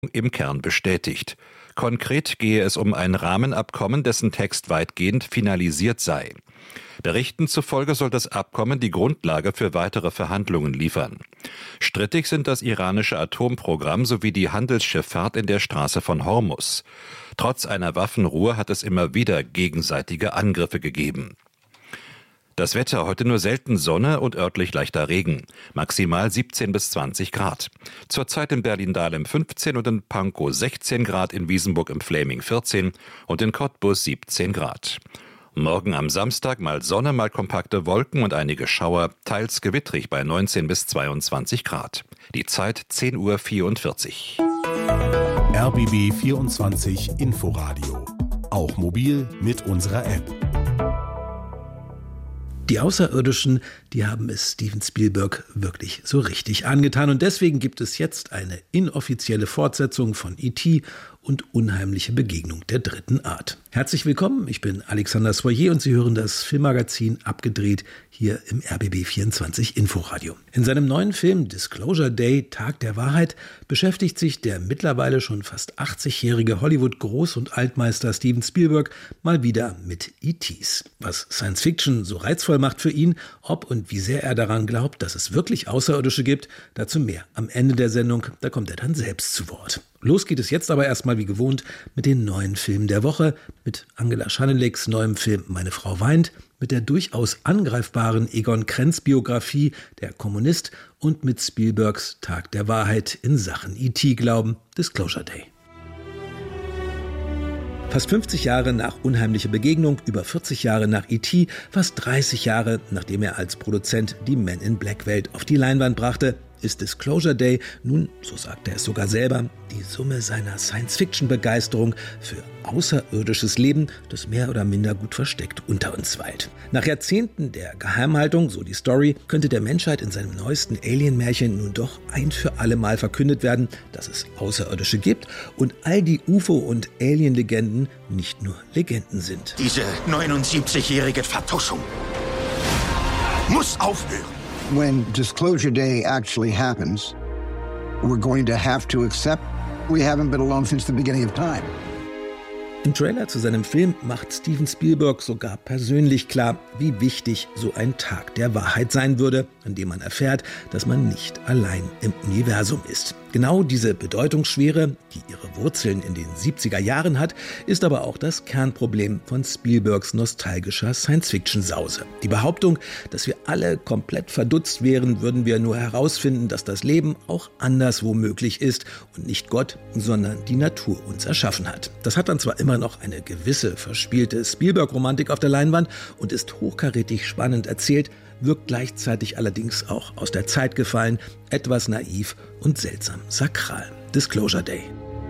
im Kern bestätigt. Konkret gehe es um ein Rahmenabkommen, dessen Text weitgehend finalisiert sei. Berichten zufolge soll das Abkommen die Grundlage für weitere Verhandlungen liefern. Strittig sind das iranische Atomprogramm sowie die Handelsschifffahrt in der Straße von Hormuz. Trotz einer Waffenruhe hat es immer wieder gegenseitige Angriffe gegeben. Das Wetter: heute nur selten Sonne und örtlich leichter Regen. Maximal 17 bis 20 Grad. Zurzeit in Berlin-Dahlem 15 und in Pankow 16 Grad, in Wiesenburg im Fläming 14 und in Cottbus 17 Grad. Morgen am Samstag mal Sonne, mal kompakte Wolken und einige Schauer, teils gewittrig bei 19 bis 22 Grad. Die Zeit 10:44 Uhr. RBB 24 Inforadio. Auch mobil mit unserer App. Die Außerirdischen, die haben es Steven Spielberg wirklich so richtig angetan. Und deswegen gibt es jetzt eine inoffizielle Fortsetzung von E.T. und Unheimliche Begegnung der dritten Art. Herzlich willkommen, ich bin Alexander Soyer und Sie hören das Filmmagazin Abgedreht hier im RBB 24 Inforadio. In seinem neuen Film Disclosure Day, Tag der Wahrheit, beschäftigt sich der mittlerweile schon fast 80-jährige Hollywood-Groß- und Altmeister Steven Spielberg mal wieder mit E.T.s. Was Science Fiction so reizvoll macht für ihn, ob und wie sehr er daran glaubt, dass es wirklich Außerirdische gibt, dazu mehr am Ende der Sendung, da kommt er dann selbst zu Wort. Los geht es jetzt aber erstmal wie gewohnt mit den neuen Filmen der Woche, mit Angela Schaneleks neuem Film Meine Frau weint, mit der durchaus angreifbaren Egon Krenz-Biografie Der Kommunist und mit Spielbergs Tag der Wahrheit in Sachen E.T.-Glauben, Disclosure Day. Fast 50 Jahre nach Unheimliche Begegnung, über 40 Jahre nach E.T., fast 30 Jahre, nachdem er als Produzent die Men in Black-Welt auf die Leinwand brachte, ist Disclosure Day nun, so sagt er es sogar selber, die Summe seiner Science-Fiction-Begeisterung für außerirdisches Leben, das mehr oder minder gut versteckt unter uns weilt. Nach Jahrzehnten der Geheimhaltung, so die Story, könnte der Menschheit in seinem neuesten Alien-Märchen nun doch ein für alle Mal verkündet werden, dass es Außerirdische gibt und all die UFO- und Alien-Legenden nicht nur Legenden sind. Diese 79-jährige Vertuschung muss aufhören. When Disclosure Day actually happens, we're going to have to accept we haven't been alone since the beginning of time. Im Trailer zu seinem Film macht Steven Spielberg sogar persönlich klar, wie wichtig so ein Tag der Wahrheit sein würde, an dem man erfährt, dass man nicht allein im Universum ist. Genau diese Bedeutungsschwere, die ihre Wurzeln in den 70er Jahren hat, ist aber auch das Kernproblem von Spielbergs nostalgischer Science-Fiction-Sause. Die Behauptung, dass wir alle komplett verdutzt wären, würden wir nur herausfinden, dass das Leben auch anderswo möglich ist und nicht Gott, sondern die Natur uns erschaffen hat. Das hat dann zwar immer noch eine gewisse verspielte Spielberg-Romantik auf der Leinwand und ist hochkarätig spannend erzählt, wirkt gleichzeitig allerdings auch aus der Zeit gefallen, etwas naiv und seltsam sakral. Disclosure Day.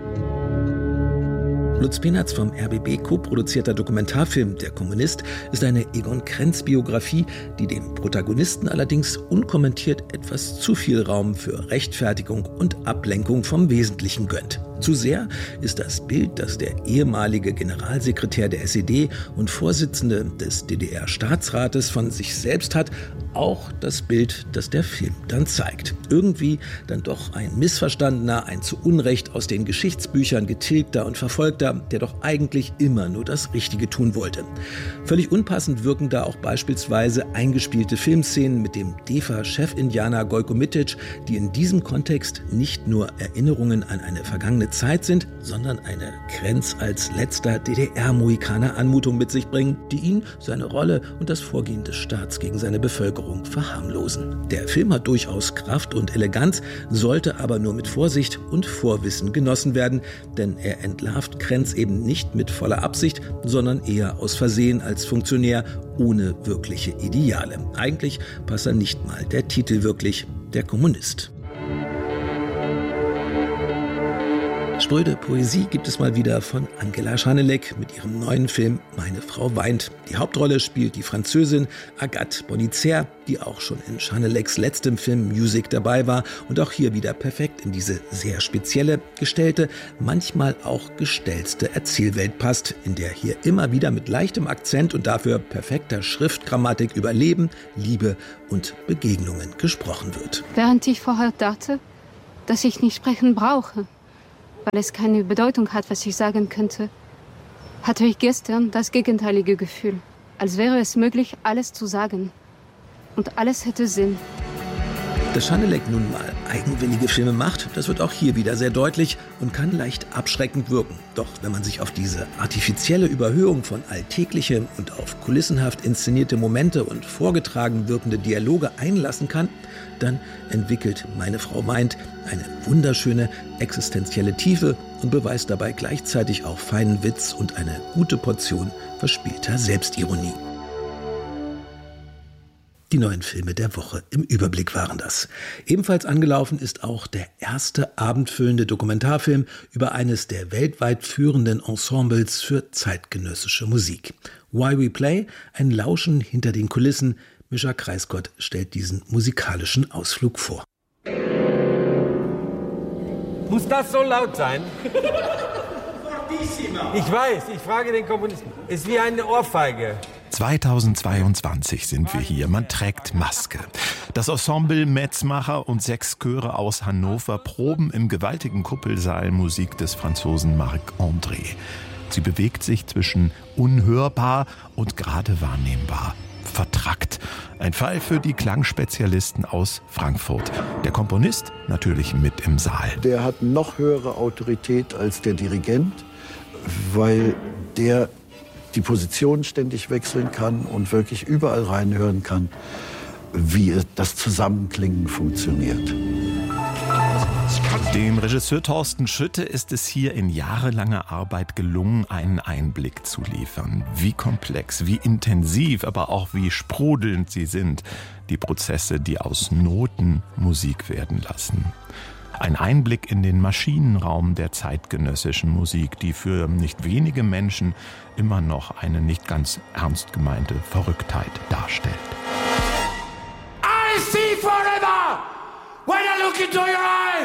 Lutz Penatz vom RBB co-produzierter Dokumentarfilm Der Kommunist ist eine Egon Krenz-Biografie, die dem Protagonisten allerdings unkommentiert etwas zu viel Raum für Rechtfertigung und Ablenkung vom Wesentlichen gönnt. Zu sehr ist das Bild, das der ehemalige Generalsekretär der SED und Vorsitzende des DDR-Staatsrates von sich selbst hat, auch das Bild, das der Film dann zeigt. Irgendwie dann doch ein missverstandener, ein zu Unrecht aus den Geschichtsbüchern getilgter und verfolgter, der doch eigentlich immer nur das Richtige tun wollte. Völlig unpassend wirken da auch beispielsweise eingespielte Filmszenen mit dem DEFA-Chefindianer Gojko Mitic, die in diesem Kontext nicht nur Erinnerungen an eine vergangene Zeit sind, sondern eine Krenz als letzter DDR-Mohikaner Anmutung mit sich bringen, die ihn, seine Rolle und das Vorgehen des Staats gegen seine Bevölkerung verharmlosen. Der Film hat durchaus Kraft und Eleganz, sollte aber nur mit Vorsicht und Vorwissen genossen werden, denn er entlarvt Krenz eben nicht mit voller Absicht, sondern eher aus Versehen als Funktionär ohne wirkliche Ideale. Eigentlich passt da nicht mal der Titel wirklich, Der Kommunist. Spröde Poesie gibt es mal wieder von Angela Schanelek mit ihrem neuen Film Meine Frau weint. Die Hauptrolle spielt die Französin Agathe Bonizère, die auch schon in Schaneleks letztem Film Music dabei war und auch hier wieder perfekt in diese sehr spezielle, gestellte, manchmal auch gestellte Erzählwelt passt, in der hier immer wieder mit leichtem Akzent und dafür perfekter Schriftgrammatik über Leben, Liebe und Begegnungen gesprochen wird. Während ich vorher dachte, dass ich nicht sprechen brauche, weil es keine Bedeutung hat, was ich sagen könnte, hatte ich gestern das gegenteilige Gefühl. Als wäre es möglich, alles zu sagen. Und alles hätte Sinn. Dass Schanelek nun mal eigenwillige Filme macht, das wird auch hier wieder sehr deutlich und kann leicht abschreckend wirken. Doch wenn man sich auf diese artifizielle Überhöhung von Alltäglichem und auf kulissenhaft inszenierte Momente und vorgetragen wirkende Dialoge einlassen kann, dann entwickelt Meine Frau meint eine wunderschöne existenzielle Tiefe und beweist dabei gleichzeitig auch feinen Witz und eine gute Portion verspielter Selbstironie. Die neuen Filme der Woche im Überblick waren das. Ebenfalls angelaufen ist auch der erste abendfüllende Dokumentarfilm über eines der weltweit führenden Ensembles für zeitgenössische Musik. Why We Play, ein Lauschen hinter den Kulissen. Mischa Kreisgott stellt diesen musikalischen Ausflug vor. Muss das so laut sein? Ich weiß, ich frage den Komponisten. Ist wie eine Ohrfeige. 2022 sind wir hier. Man trägt Maske. Das Ensemble Metzmacher und 6 Chöre aus Hannover proben im gewaltigen Kuppelsaal Musik des Franzosen Marc-André. Sie bewegt sich zwischen unhörbar und gerade wahrnehmbar. Vertrackt. Ein Fall für die Klangspezialisten aus Frankfurt. Der Komponist natürlich mit im Saal. Der hat noch höhere Autorität als der Dirigent, weil der die Position ständig wechseln kann und wirklich überall reinhören kann, wie das Zusammenklingen funktioniert. Dem Regisseur Thorsten Schütte ist es hier in jahrelanger Arbeit gelungen, einen Einblick zu liefern. Wie komplex, wie intensiv, aber auch wie sprudelnd sie sind, die Prozesse, die aus Noten Musik werden lassen. Ein Einblick in den Maschinenraum der zeitgenössischen Musik, die für nicht wenige Menschen immer noch eine nicht ganz ernst gemeinte Verrücktheit darstellt. I see forever when I look into your eyes.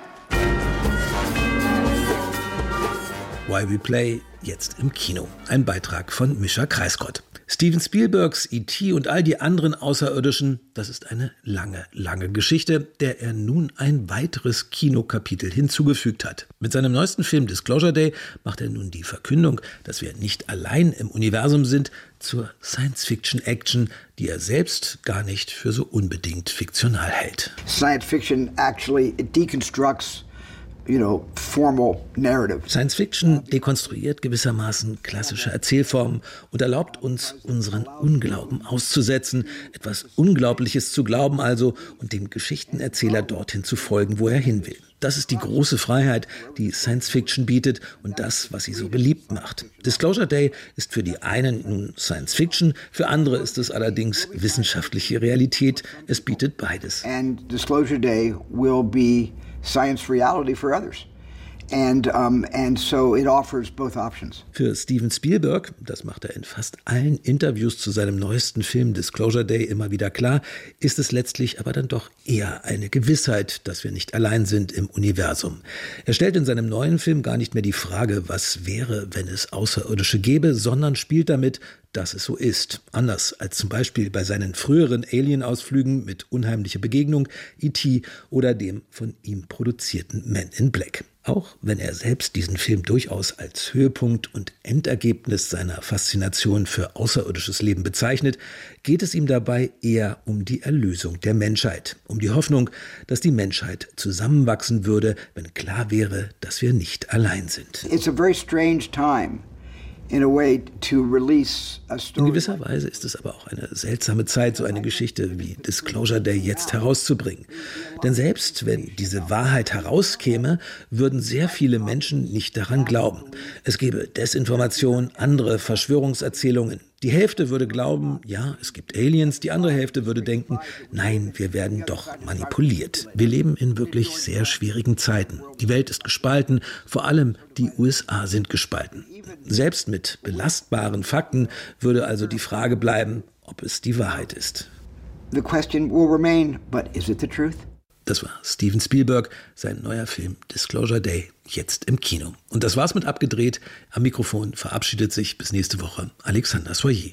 Why We Play, jetzt im Kino. Ein Beitrag von Mischa Kreisgott. Steven Spielbergs E.T. und all die anderen Außerirdischen, das ist eine lange, lange Geschichte, der er nun ein weiteres Kinokapitel hinzugefügt hat. Mit seinem neuesten Film Disclosure Day macht er nun die Verkündung, dass wir nicht allein im Universum sind, zur Science-Fiction-Action, die er selbst gar nicht für so unbedingt fiktional hält. Science fiction actually deconstructs formal narrative. Science Fiction dekonstruiert gewissermaßen klassische Erzählformen und erlaubt uns, unseren Unglauben auszusetzen, etwas Unglaubliches zu glauben also und dem Geschichtenerzähler dorthin zu folgen, wo er hin will. Das ist die große Freiheit, die Science Fiction bietet und das, was sie so beliebt macht. Disclosure Day ist für die einen nun Science Fiction, für andere ist es allerdings wissenschaftliche Realität. Es bietet beides. And Disclosure Day will be science reality for others. And so it offers both options. Für Steven Spielberg, das macht er in fast allen Interviews zu seinem neuesten Film Disclosure Day immer wieder klar, ist es letztlich aber dann doch eher eine Gewissheit, dass wir nicht allein sind im Universum. Er stellt in seinem neuen Film gar nicht mehr die Frage, was wäre, wenn es Außerirdische gäbe, sondern spielt damit, dass es so ist. Anders als zum Beispiel bei seinen früheren Alien-Ausflügen mit Unheimlicher Begegnung, E.T. oder dem von ihm produzierten Men in Black. Auch wenn er selbst diesen Film durchaus als Höhepunkt und Endergebnis seiner Faszination für außerirdisches Leben bezeichnet, geht es ihm dabei eher um die Erlösung der Menschheit, um die Hoffnung, dass die Menschheit zusammenwachsen würde, wenn klar wäre, dass wir nicht allein sind. It's a very strange time. In gewisser Weise ist es aber auch eine seltsame Zeit, so eine Geschichte wie Disclosure Day jetzt herauszubringen. Denn selbst wenn diese Wahrheit herauskäme, würden sehr viele Menschen nicht daran glauben. Es gäbe Desinformation, andere Verschwörungserzählungen. Die Hälfte würde glauben, ja, es gibt Aliens, die andere Hälfte würde denken, nein, wir werden doch manipuliert. Wir leben in wirklich sehr schwierigen Zeiten. Die Welt ist gespalten, vor allem die USA sind gespalten. Selbst mit belastbaren Fakten würde also die Frage bleiben, ob es die Wahrheit ist. The question will remain, but is it the truth? Das war Steven Spielberg, sein neuer Film Disclosure Day, jetzt im Kino. Und das war's mit Abgedreht. Am Mikrofon verabschiedet sich bis nächste Woche Alexander Soyer.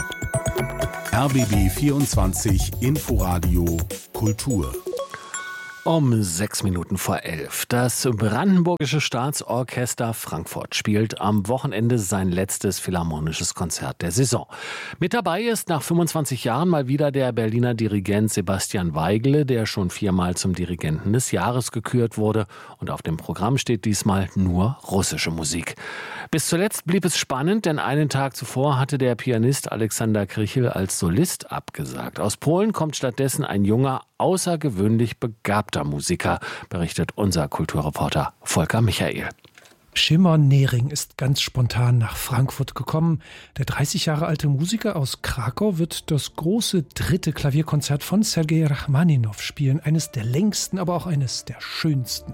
RBB 24 Inforadio Kultur. Um 11:06. Das Brandenburgische Staatsorchester Frankfurt spielt am Wochenende sein letztes philharmonisches Konzert der Saison. Mit dabei ist nach 25 Jahren mal wieder der Berliner Dirigent Sebastian Weigle, der schon 4-mal zum Dirigenten des Jahres gekürt wurde. Und auf dem Programm steht diesmal nur russische Musik. Bis zuletzt blieb es spannend, denn einen Tag zuvor hatte der Pianist Alexander Krichel als Solist abgesagt. Aus Polen kommt stattdessen ein junger, außergewöhnlich begabter Musiker, berichtet unser Kulturreporter Volker Michael. Szymon Nering ist ganz spontan nach Frankfurt gekommen. Der 30 Jahre alte Musiker aus Krakau wird das große 3. Klavierkonzert von Sergei Rachmaninow spielen. Eines der längsten, aber auch eines der schönsten.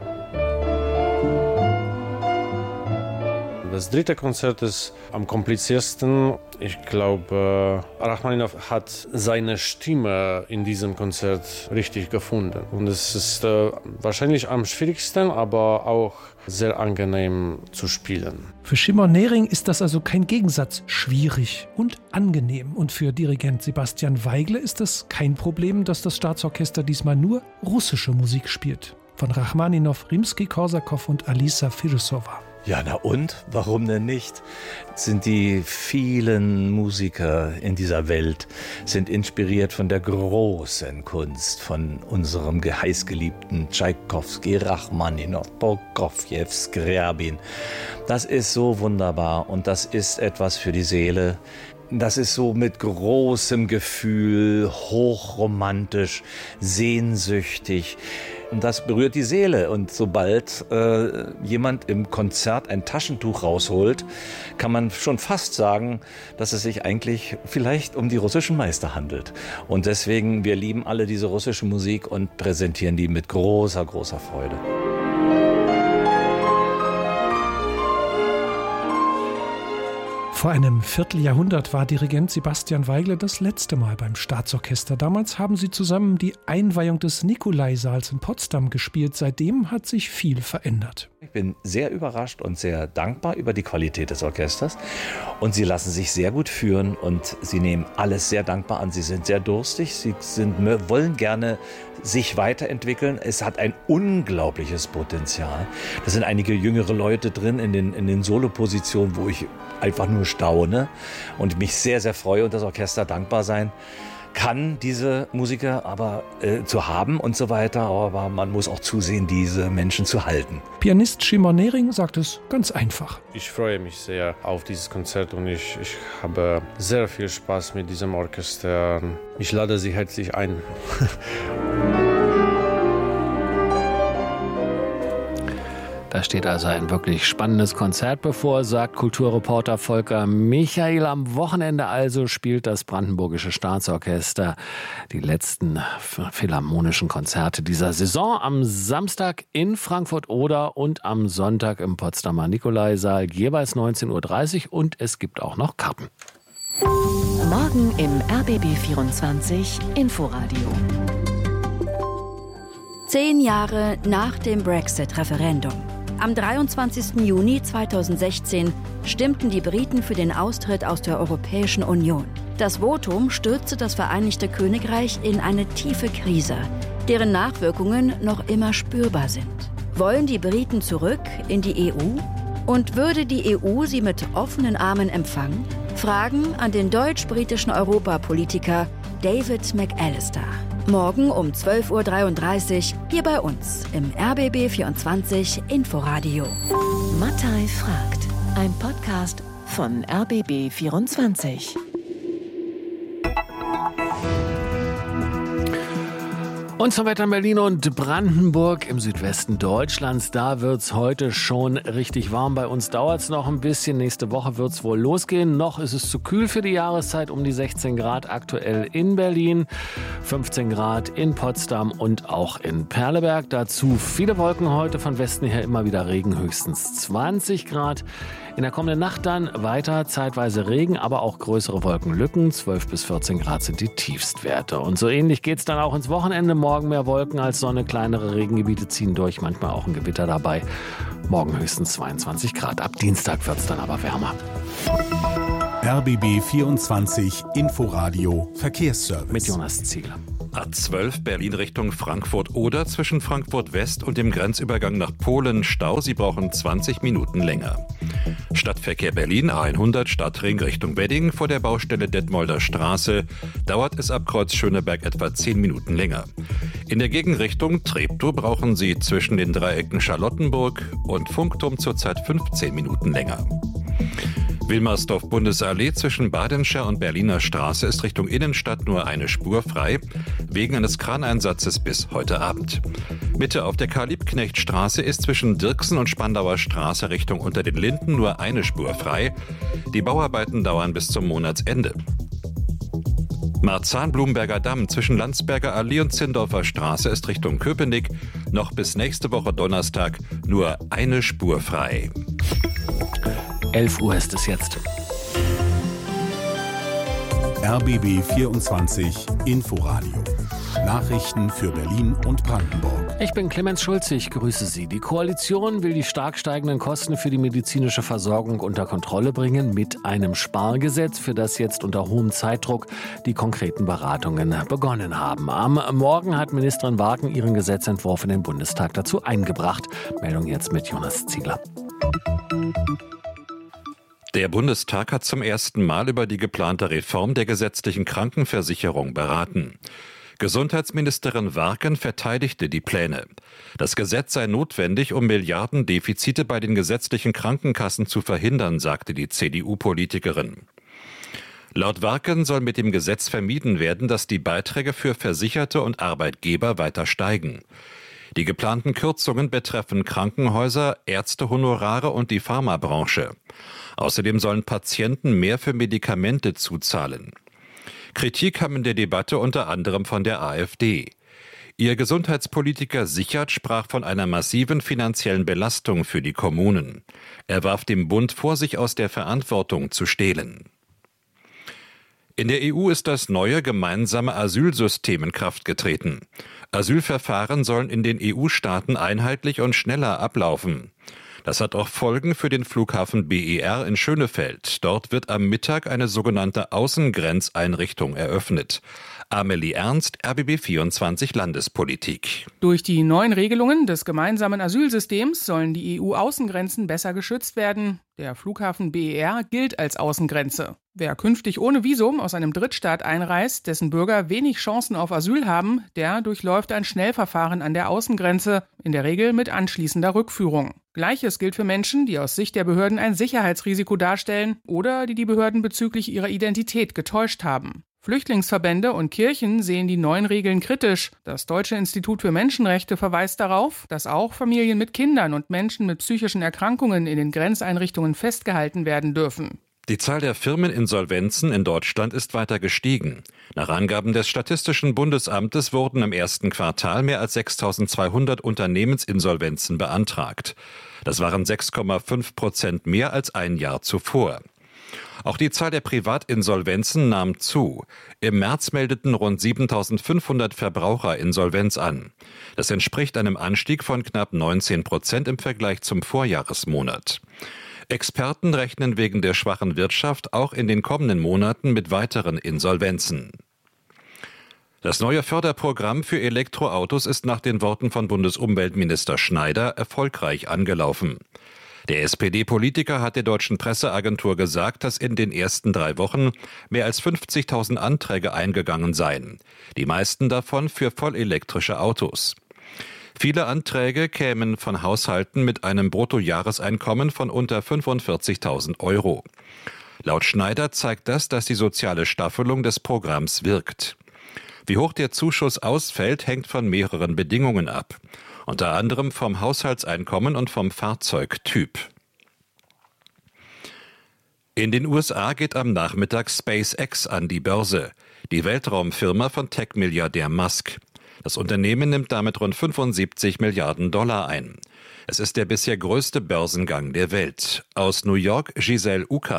Das 3. Konzert ist am kompliziertesten. Ich glaube, Rachmaninow hat seine Stimme in diesem Konzert richtig gefunden. Und es ist wahrscheinlich am schwierigsten, aber auch sehr angenehm zu spielen. Für Szymon Nering ist das also kein Gegensatz, schwierig und angenehm. Und für Dirigent Sebastian Weigle ist es kein Problem, dass das Staatsorchester diesmal nur russische Musik spielt. Von Rachmaninow, Rimsky-Korsakow und Alisa Firousova. Ja, na und? Warum denn nicht? Sind die vielen Musiker in dieser Welt sind inspiriert von der großen Kunst, von unserem heißgeliebten Tschaikowski, Rachmaninow, Prokofjew, Skryabin. Das ist so wunderbar und das ist etwas für die Seele. Das ist so mit großem Gefühl, hochromantisch, sehnsüchtig. Und das berührt die Seele. Und sobald jemand im Konzert ein Taschentuch rausholt, kann man schon fast sagen, dass es sich eigentlich vielleicht um die russischen Meister handelt. Und deswegen, wir lieben alle diese russische Musik und präsentieren die mit großer, großer Freude. Vor einem Vierteljahrhundert war Dirigent Sebastian Weigle das letzte Mal beim Staatsorchester. Damals haben sie zusammen die Einweihung des Nikolaisaals in Potsdam gespielt. Seitdem hat sich viel verändert. Ich bin sehr überrascht und sehr dankbar über die Qualität des Orchesters. Und sie lassen sich sehr gut führen und sie nehmen alles sehr dankbar an. Sie sind sehr durstig, wollen gerne sich weiterentwickeln. Es hat ein unglaubliches Potenzial. Da sind einige jüngere Leute drin in den Solopositionen, wo ich einfach nur staune und mich sehr, sehr freue und das Orchester dankbar sein kann, diese Musiker aber zu haben und so weiter. Aber man muss auch zusehen, diese Menschen zu halten. Pianist Szymon Nering sagt es ganz einfach. Ich freue mich sehr auf dieses Konzert und ich habe sehr viel Spaß mit diesem Orchester. Ich lade Sie herzlich ein. Da steht also ein wirklich spannendes Konzert bevor, sagt Kulturreporter Volker Michael. Am Wochenende also spielt das Brandenburgische Staatsorchester die letzten philharmonischen Konzerte dieser Saison. Am Samstag in Frankfurt-Oder und am Sonntag im Potsdamer Nikolaisaal, jeweils 19:30 Uhr. Und es gibt auch noch Karten. Morgen im RBB 24 Inforadio. 10 Jahre nach dem Brexit-Referendum. Am 23. Juni 2016 stimmten die Briten für den Austritt aus der Europäischen Union. Das Votum stürzte das Vereinigte Königreich in eine tiefe Krise, deren Nachwirkungen noch immer spürbar sind. Wollen die Briten zurück in die EU? Und würde die EU sie mit offenen Armen empfangen? Fragen an den deutsch-britischen Europapolitiker David McAllister. Morgen um 12:33 Uhr hier bei uns im RBB 24 Inforadio. Mattei fragt. Ein Podcast von RBB 24. Und zum Wetter in Berlin und Brandenburg im Südwesten Deutschlands. Da wird's heute schon richtig warm. Bei uns dauert's noch ein bisschen. Nächste Woche wird's wohl losgehen. Noch ist es zu kühl für die Jahreszeit, um die 16 Grad aktuell in Berlin, 15 Grad in Potsdam und auch in Perleberg. Dazu viele Wolken heute, von Westen her immer wieder Regen, höchstens 20 Grad. In der kommenden Nacht dann weiter zeitweise Regen, aber auch größere Wolkenlücken. 12 bis 14 Grad sind die Tiefstwerte. Und so ähnlich geht's dann auch ins Wochenende. Morgen mehr Wolken als Sonne, kleinere Regengebiete ziehen durch, manchmal auch ein Gewitter dabei. Morgen höchstens 22 Grad. Ab Dienstag wird's dann aber wärmer. RBB 24 Inforadio Verkehrsservice. Mit Jonas Ziegler. A12 Berlin Richtung Frankfurt oder zwischen Frankfurt West und dem Grenzübergang nach Polen Stau. Sie brauchen 20 Minuten länger. Stadtverkehr Berlin A100 Stadtring Richtung Wedding vor der Baustelle Detmolder Straße dauert es ab Kreuz Schöneberg etwa 10 Minuten länger. In der Gegenrichtung Treptow brauchen Sie zwischen den Dreiecken Charlottenburg und Funkturm zurzeit 15 Minuten länger. Wilmersdorf-Bundesallee zwischen Badenscher und Berliner Straße ist Richtung Innenstadt nur eine Spur frei, wegen eines Kraneinsatzes bis heute Abend. Mitte auf der Karl-Liebknecht-Straße ist zwischen Dirksen und Spandauer Straße Richtung Unter den Linden nur eine Spur frei. Die Bauarbeiten dauern bis zum Monatsende. Marzahn-Blumberger Damm zwischen Landsberger Allee und Zindorfer Straße ist Richtung Köpenick noch bis nächste Woche Donnerstag nur eine Spur frei. 11 Uhr ist es jetzt. RBB 24 Inforadio. Nachrichten für Berlin und Brandenburg. Ich bin Clemens Schulze, ich grüße Sie. Die Koalition will die stark steigenden Kosten für die medizinische Versorgung unter Kontrolle bringen mit einem Spargesetz, für das jetzt unter hohem Zeitdruck die konkreten Beratungen begonnen haben. Am Morgen hat Ministerin Wagen ihren Gesetzentwurf in den Bundestag dazu eingebracht. Meldung jetzt mit Jonas Ziegler. Der Bundestag hat zum ersten Mal über die geplante Reform der gesetzlichen Krankenversicherung beraten. Gesundheitsministerin Warken verteidigte die Pläne. Das Gesetz sei notwendig, um Milliardendefizite bei den gesetzlichen Krankenkassen zu verhindern, sagte die CDU-Politikerin. Laut Warken soll mit dem Gesetz vermieden werden, dass die Beiträge für Versicherte und Arbeitgeber weiter steigen. Die geplanten Kürzungen betreffen Krankenhäuser, Ärztehonorare und die Pharmabranche. Außerdem sollen Patienten mehr für Medikamente zuzahlen. Kritik kam in der Debatte unter anderem von der AfD. Ihr Gesundheitspolitiker Sichert sprach von einer massiven finanziellen Belastung für die Kommunen. Er warf dem Bund vor, sich aus der Verantwortung zu stehlen. In der EU ist das neue gemeinsame Asylsystem in Kraft getreten. Asylverfahren sollen in den EU-Staaten einheitlich und schneller ablaufen. Das hat auch Folgen für den Flughafen BER in Schönefeld. Dort wird am Mittag eine sogenannte Außengrenzeinrichtung eröffnet. Amelie Ernst, RBB 24 Landespolitik. Durch die neuen Regelungen des gemeinsamen Asylsystems sollen die EU-Außengrenzen besser geschützt werden. Der Flughafen BER gilt als Außengrenze. Wer künftig ohne Visum aus einem Drittstaat einreist, dessen Bürger wenig Chancen auf Asyl haben, der durchläuft ein Schnellverfahren an der Außengrenze, in der Regel mit anschließender Rückführung. Gleiches gilt für Menschen, die aus Sicht der Behörden ein Sicherheitsrisiko darstellen oder die Behörden bezüglich ihrer Identität getäuscht haben. Flüchtlingsverbände und Kirchen sehen die neuen Regeln kritisch. Das Deutsche Institut für Menschenrechte verweist darauf, dass auch Familien mit Kindern und Menschen mit psychischen Erkrankungen in den Grenzeinrichtungen festgehalten werden dürfen. Die Zahl der Firmeninsolvenzen in Deutschland ist weiter gestiegen. Nach Angaben des Statistischen Bundesamtes wurden im ersten Quartal mehr als 6.200 Unternehmensinsolvenzen beantragt. Das waren 6,5% mehr als ein Jahr zuvor. Auch die Zahl der Privatinsolvenzen nahm zu. Im März meldeten rund 7.500 Verbraucher Insolvenz an. Das entspricht einem Anstieg von knapp 19% im Vergleich zum Vorjahresmonat. Experten rechnen wegen der schwachen Wirtschaft auch in den kommenden Monaten mit weiteren Insolvenzen. Das neue Förderprogramm für Elektroautos ist nach den Worten von Bundesumweltminister Schneider erfolgreich angelaufen. Der SPD-Politiker hat der deutschen Presseagentur gesagt, dass in den ersten 3 Wochen mehr als 50.000 Anträge eingegangen seien. Die meisten davon für vollelektrische Autos. Viele Anträge kämen von Haushalten mit einem Bruttojahreseinkommen von unter 45.000 €. Laut Schneider zeigt das, dass die soziale Staffelung des Programms wirkt. Wie hoch der Zuschuss ausfällt, hängt von mehreren Bedingungen ab. Unter anderem vom Haushaltseinkommen und vom Fahrzeugtyp. In den USA geht am Nachmittag SpaceX an die Börse, die Weltraumfirma von Tech-Milliardär Musk. Das Unternehmen nimmt damit rund 75 Milliarden $ ein. Es ist der bisher größte Börsengang der Welt. Aus New York Giselle Ucar.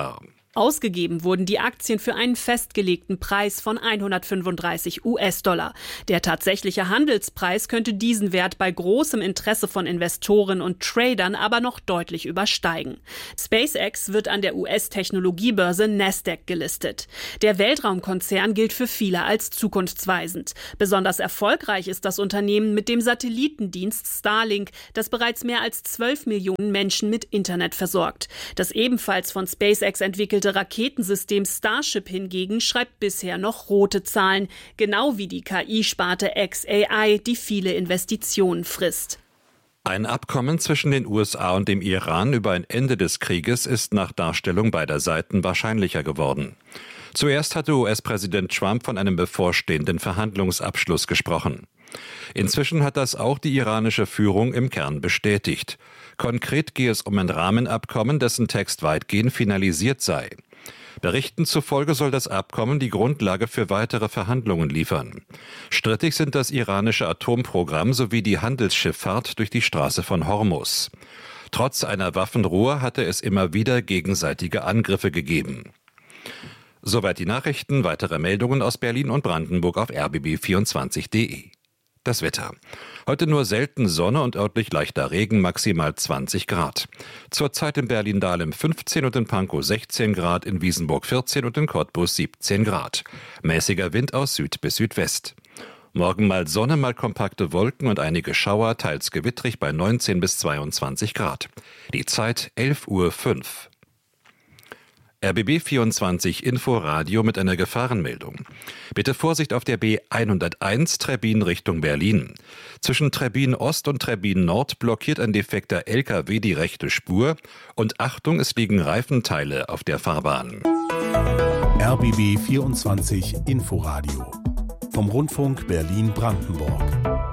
Ausgegeben wurden die Aktien für einen festgelegten Preis von $135. Der tatsächliche Handelspreis könnte diesen Wert bei großem Interesse von Investoren und Tradern aber noch deutlich übersteigen. SpaceX wird an der US-Technologiebörse Nasdaq gelistet. Der Weltraumkonzern gilt für viele als zukunftsweisend. Besonders erfolgreich ist das Unternehmen mit dem Satellitendienst Starlink, das bereits mehr als 12 Millionen Menschen mit Internet versorgt. Das ebenfalls von SpaceX entwickelte Raketensystem Starship hingegen schreibt bisher noch rote Zahlen, genau wie die KI-Sparte xAI, die viele Investitionen frisst. Ein Abkommen zwischen den USA und dem Iran über ein Ende des Krieges ist nach Darstellung beider Seiten wahrscheinlicher geworden. Zuerst hatte US-Präsident Trump von einem bevorstehenden Verhandlungsabschluss gesprochen. Inzwischen hat das auch die iranische Führung im Kern bestätigt. Konkret gehe es um ein Rahmenabkommen, dessen Text weitgehend finalisiert sei. Berichten zufolge soll das Abkommen die Grundlage für weitere Verhandlungen liefern. Strittig sind das iranische Atomprogramm sowie die Handelsschifffahrt durch die Straße von Hormuz. Trotz einer Waffenruhe hatte es immer wieder gegenseitige Angriffe gegeben. Soweit die Nachrichten, weitere Meldungen aus Berlin und Brandenburg auf rbb24.de. Das Wetter. Heute nur selten Sonne und örtlich leichter Regen, maximal 20 Grad. Zurzeit in Berlin-Dahlem 15 und in Pankow 16 Grad, in Wiesenburg 14 und in Cottbus 17 Grad. Mäßiger Wind aus Süd bis Südwest. Morgen mal Sonne, mal kompakte Wolken und einige Schauer, teils gewittrig bei 19 bis 22 Grad. Die Zeit 11:05 Uhr. RBB24 Inforadio mit einer Gefahrenmeldung. Bitte Vorsicht auf der B101 Trebbin Richtung Berlin. Zwischen Trebbin Ost und Trebbin Nord blockiert ein defekter LKW die rechte Spur und Achtung, es liegen Reifenteile auf der Fahrbahn. RBB24 Inforadio vom Rundfunk Berlin-Brandenburg.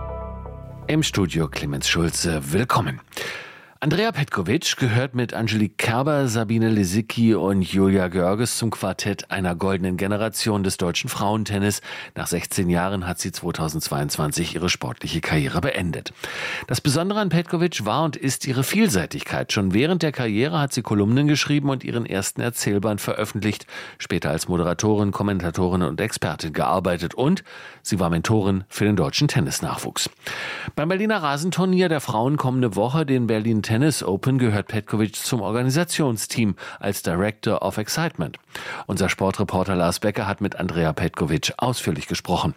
Im Studio Clemens Schulze, willkommen. Andrea Petkovic gehört mit Angelique Kerber, Sabine Lisicki und Julia Görges zum Quartett einer goldenen Generation des deutschen Frauentennis. Nach 16 Jahren hat sie 2022 ihre sportliche Karriere beendet. Das Besondere an Petkovic war und ist ihre Vielseitigkeit. Schon während der Karriere hat sie Kolumnen geschrieben und ihren ersten Erzählband veröffentlicht, später als Moderatorin, Kommentatorin und Expertin gearbeitet und sie war Mentorin für den deutschen Tennisnachwuchs. Beim Berliner Rasenturnier der Frauen kommende Woche, den Berlin Tennis Open, gehört Petkovic zum Organisationsteam als Director of Excitement. Unser Sportreporter Lars Becker hat mit Andrea Petkovic ausführlich gesprochen.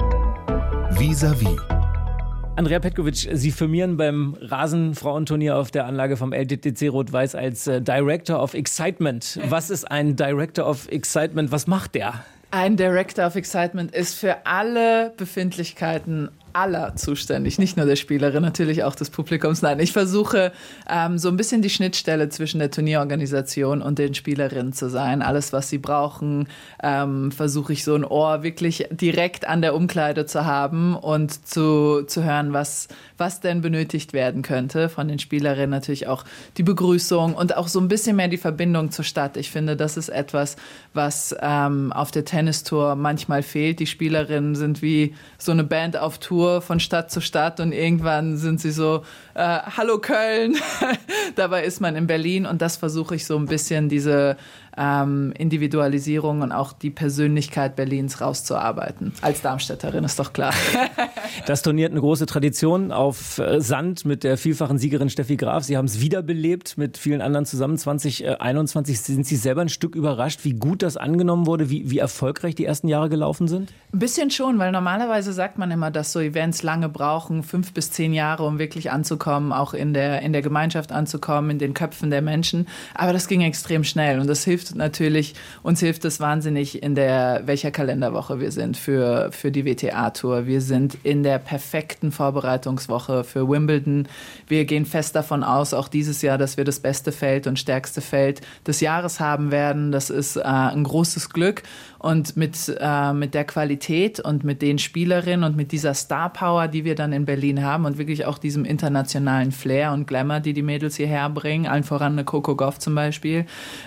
Vis-à-vis. Andrea Petkovic, Sie firmieren beim Rasenfrauenturnier auf der Anlage vom LTTC Rot-Weiß als Director of Excitement. Was ist ein Director of Excitement? Was macht der? Ein Director of Excitement ist für alle Befindlichkeiten aller zuständig, nicht nur der Spielerin, natürlich auch des Publikums. Nein, ich versuche so ein bisschen die Schnittstelle zwischen der Turnierorganisation und den Spielerinnen zu sein. Alles, was sie brauchen, versuche ich so ein Ohr wirklich direkt an der Umkleide zu haben und zu hören, was denn benötigt werden könnte von den Spielerinnen. Natürlich auch die Begrüßung und auch so ein bisschen mehr die Verbindung zur Stadt. Ich finde, das ist etwas, was auf der Tennistour manchmal fehlt. Die Spielerinnen sind wie so eine Band auf Tour von Stadt zu Stadt und irgendwann sind sie so, hallo Köln, dabei ist man in Berlin und das versuche ich so ein bisschen, diese Individualisierung und auch die Persönlichkeit Berlins rauszuarbeiten. Als Darmstädterin ist doch klar. Das Turnier hat eine große Tradition auf Sand mit der vielfachen Siegerin Steffi Graf. Sie haben es wiederbelebt mit vielen anderen zusammen. 2021 sind Sie selber ein Stück überrascht, wie gut das angenommen wurde, wie erfolgreich die ersten Jahre gelaufen sind? Ein bisschen schon, weil normalerweise sagt man immer, dass so Events lange brauchen, 5 bis 10 Jahre, um wirklich anzukommen, auch in der Gemeinschaft anzukommen, in den Köpfen der Menschen. Aber das ging extrem schnell und das hilft natürlich, uns hilft es wahnsinnig in welcher Kalenderwoche wir sind für die WTA-Tour. Wir sind in der perfekten Vorbereitungswoche für Wimbledon. Wir gehen fest davon aus, auch dieses Jahr, dass wir das beste Feld und stärkste Feld des Jahres haben werden. Das ist ein großes Glück und mit der Qualität und mit den Spielerinnen und mit dieser Star Star Power, die wir dann in Berlin haben und wirklich auch diesem internationalen Flair und Glamour, die Mädels hierher bringen, allen voran eine Coco Gauff zum Beispiel,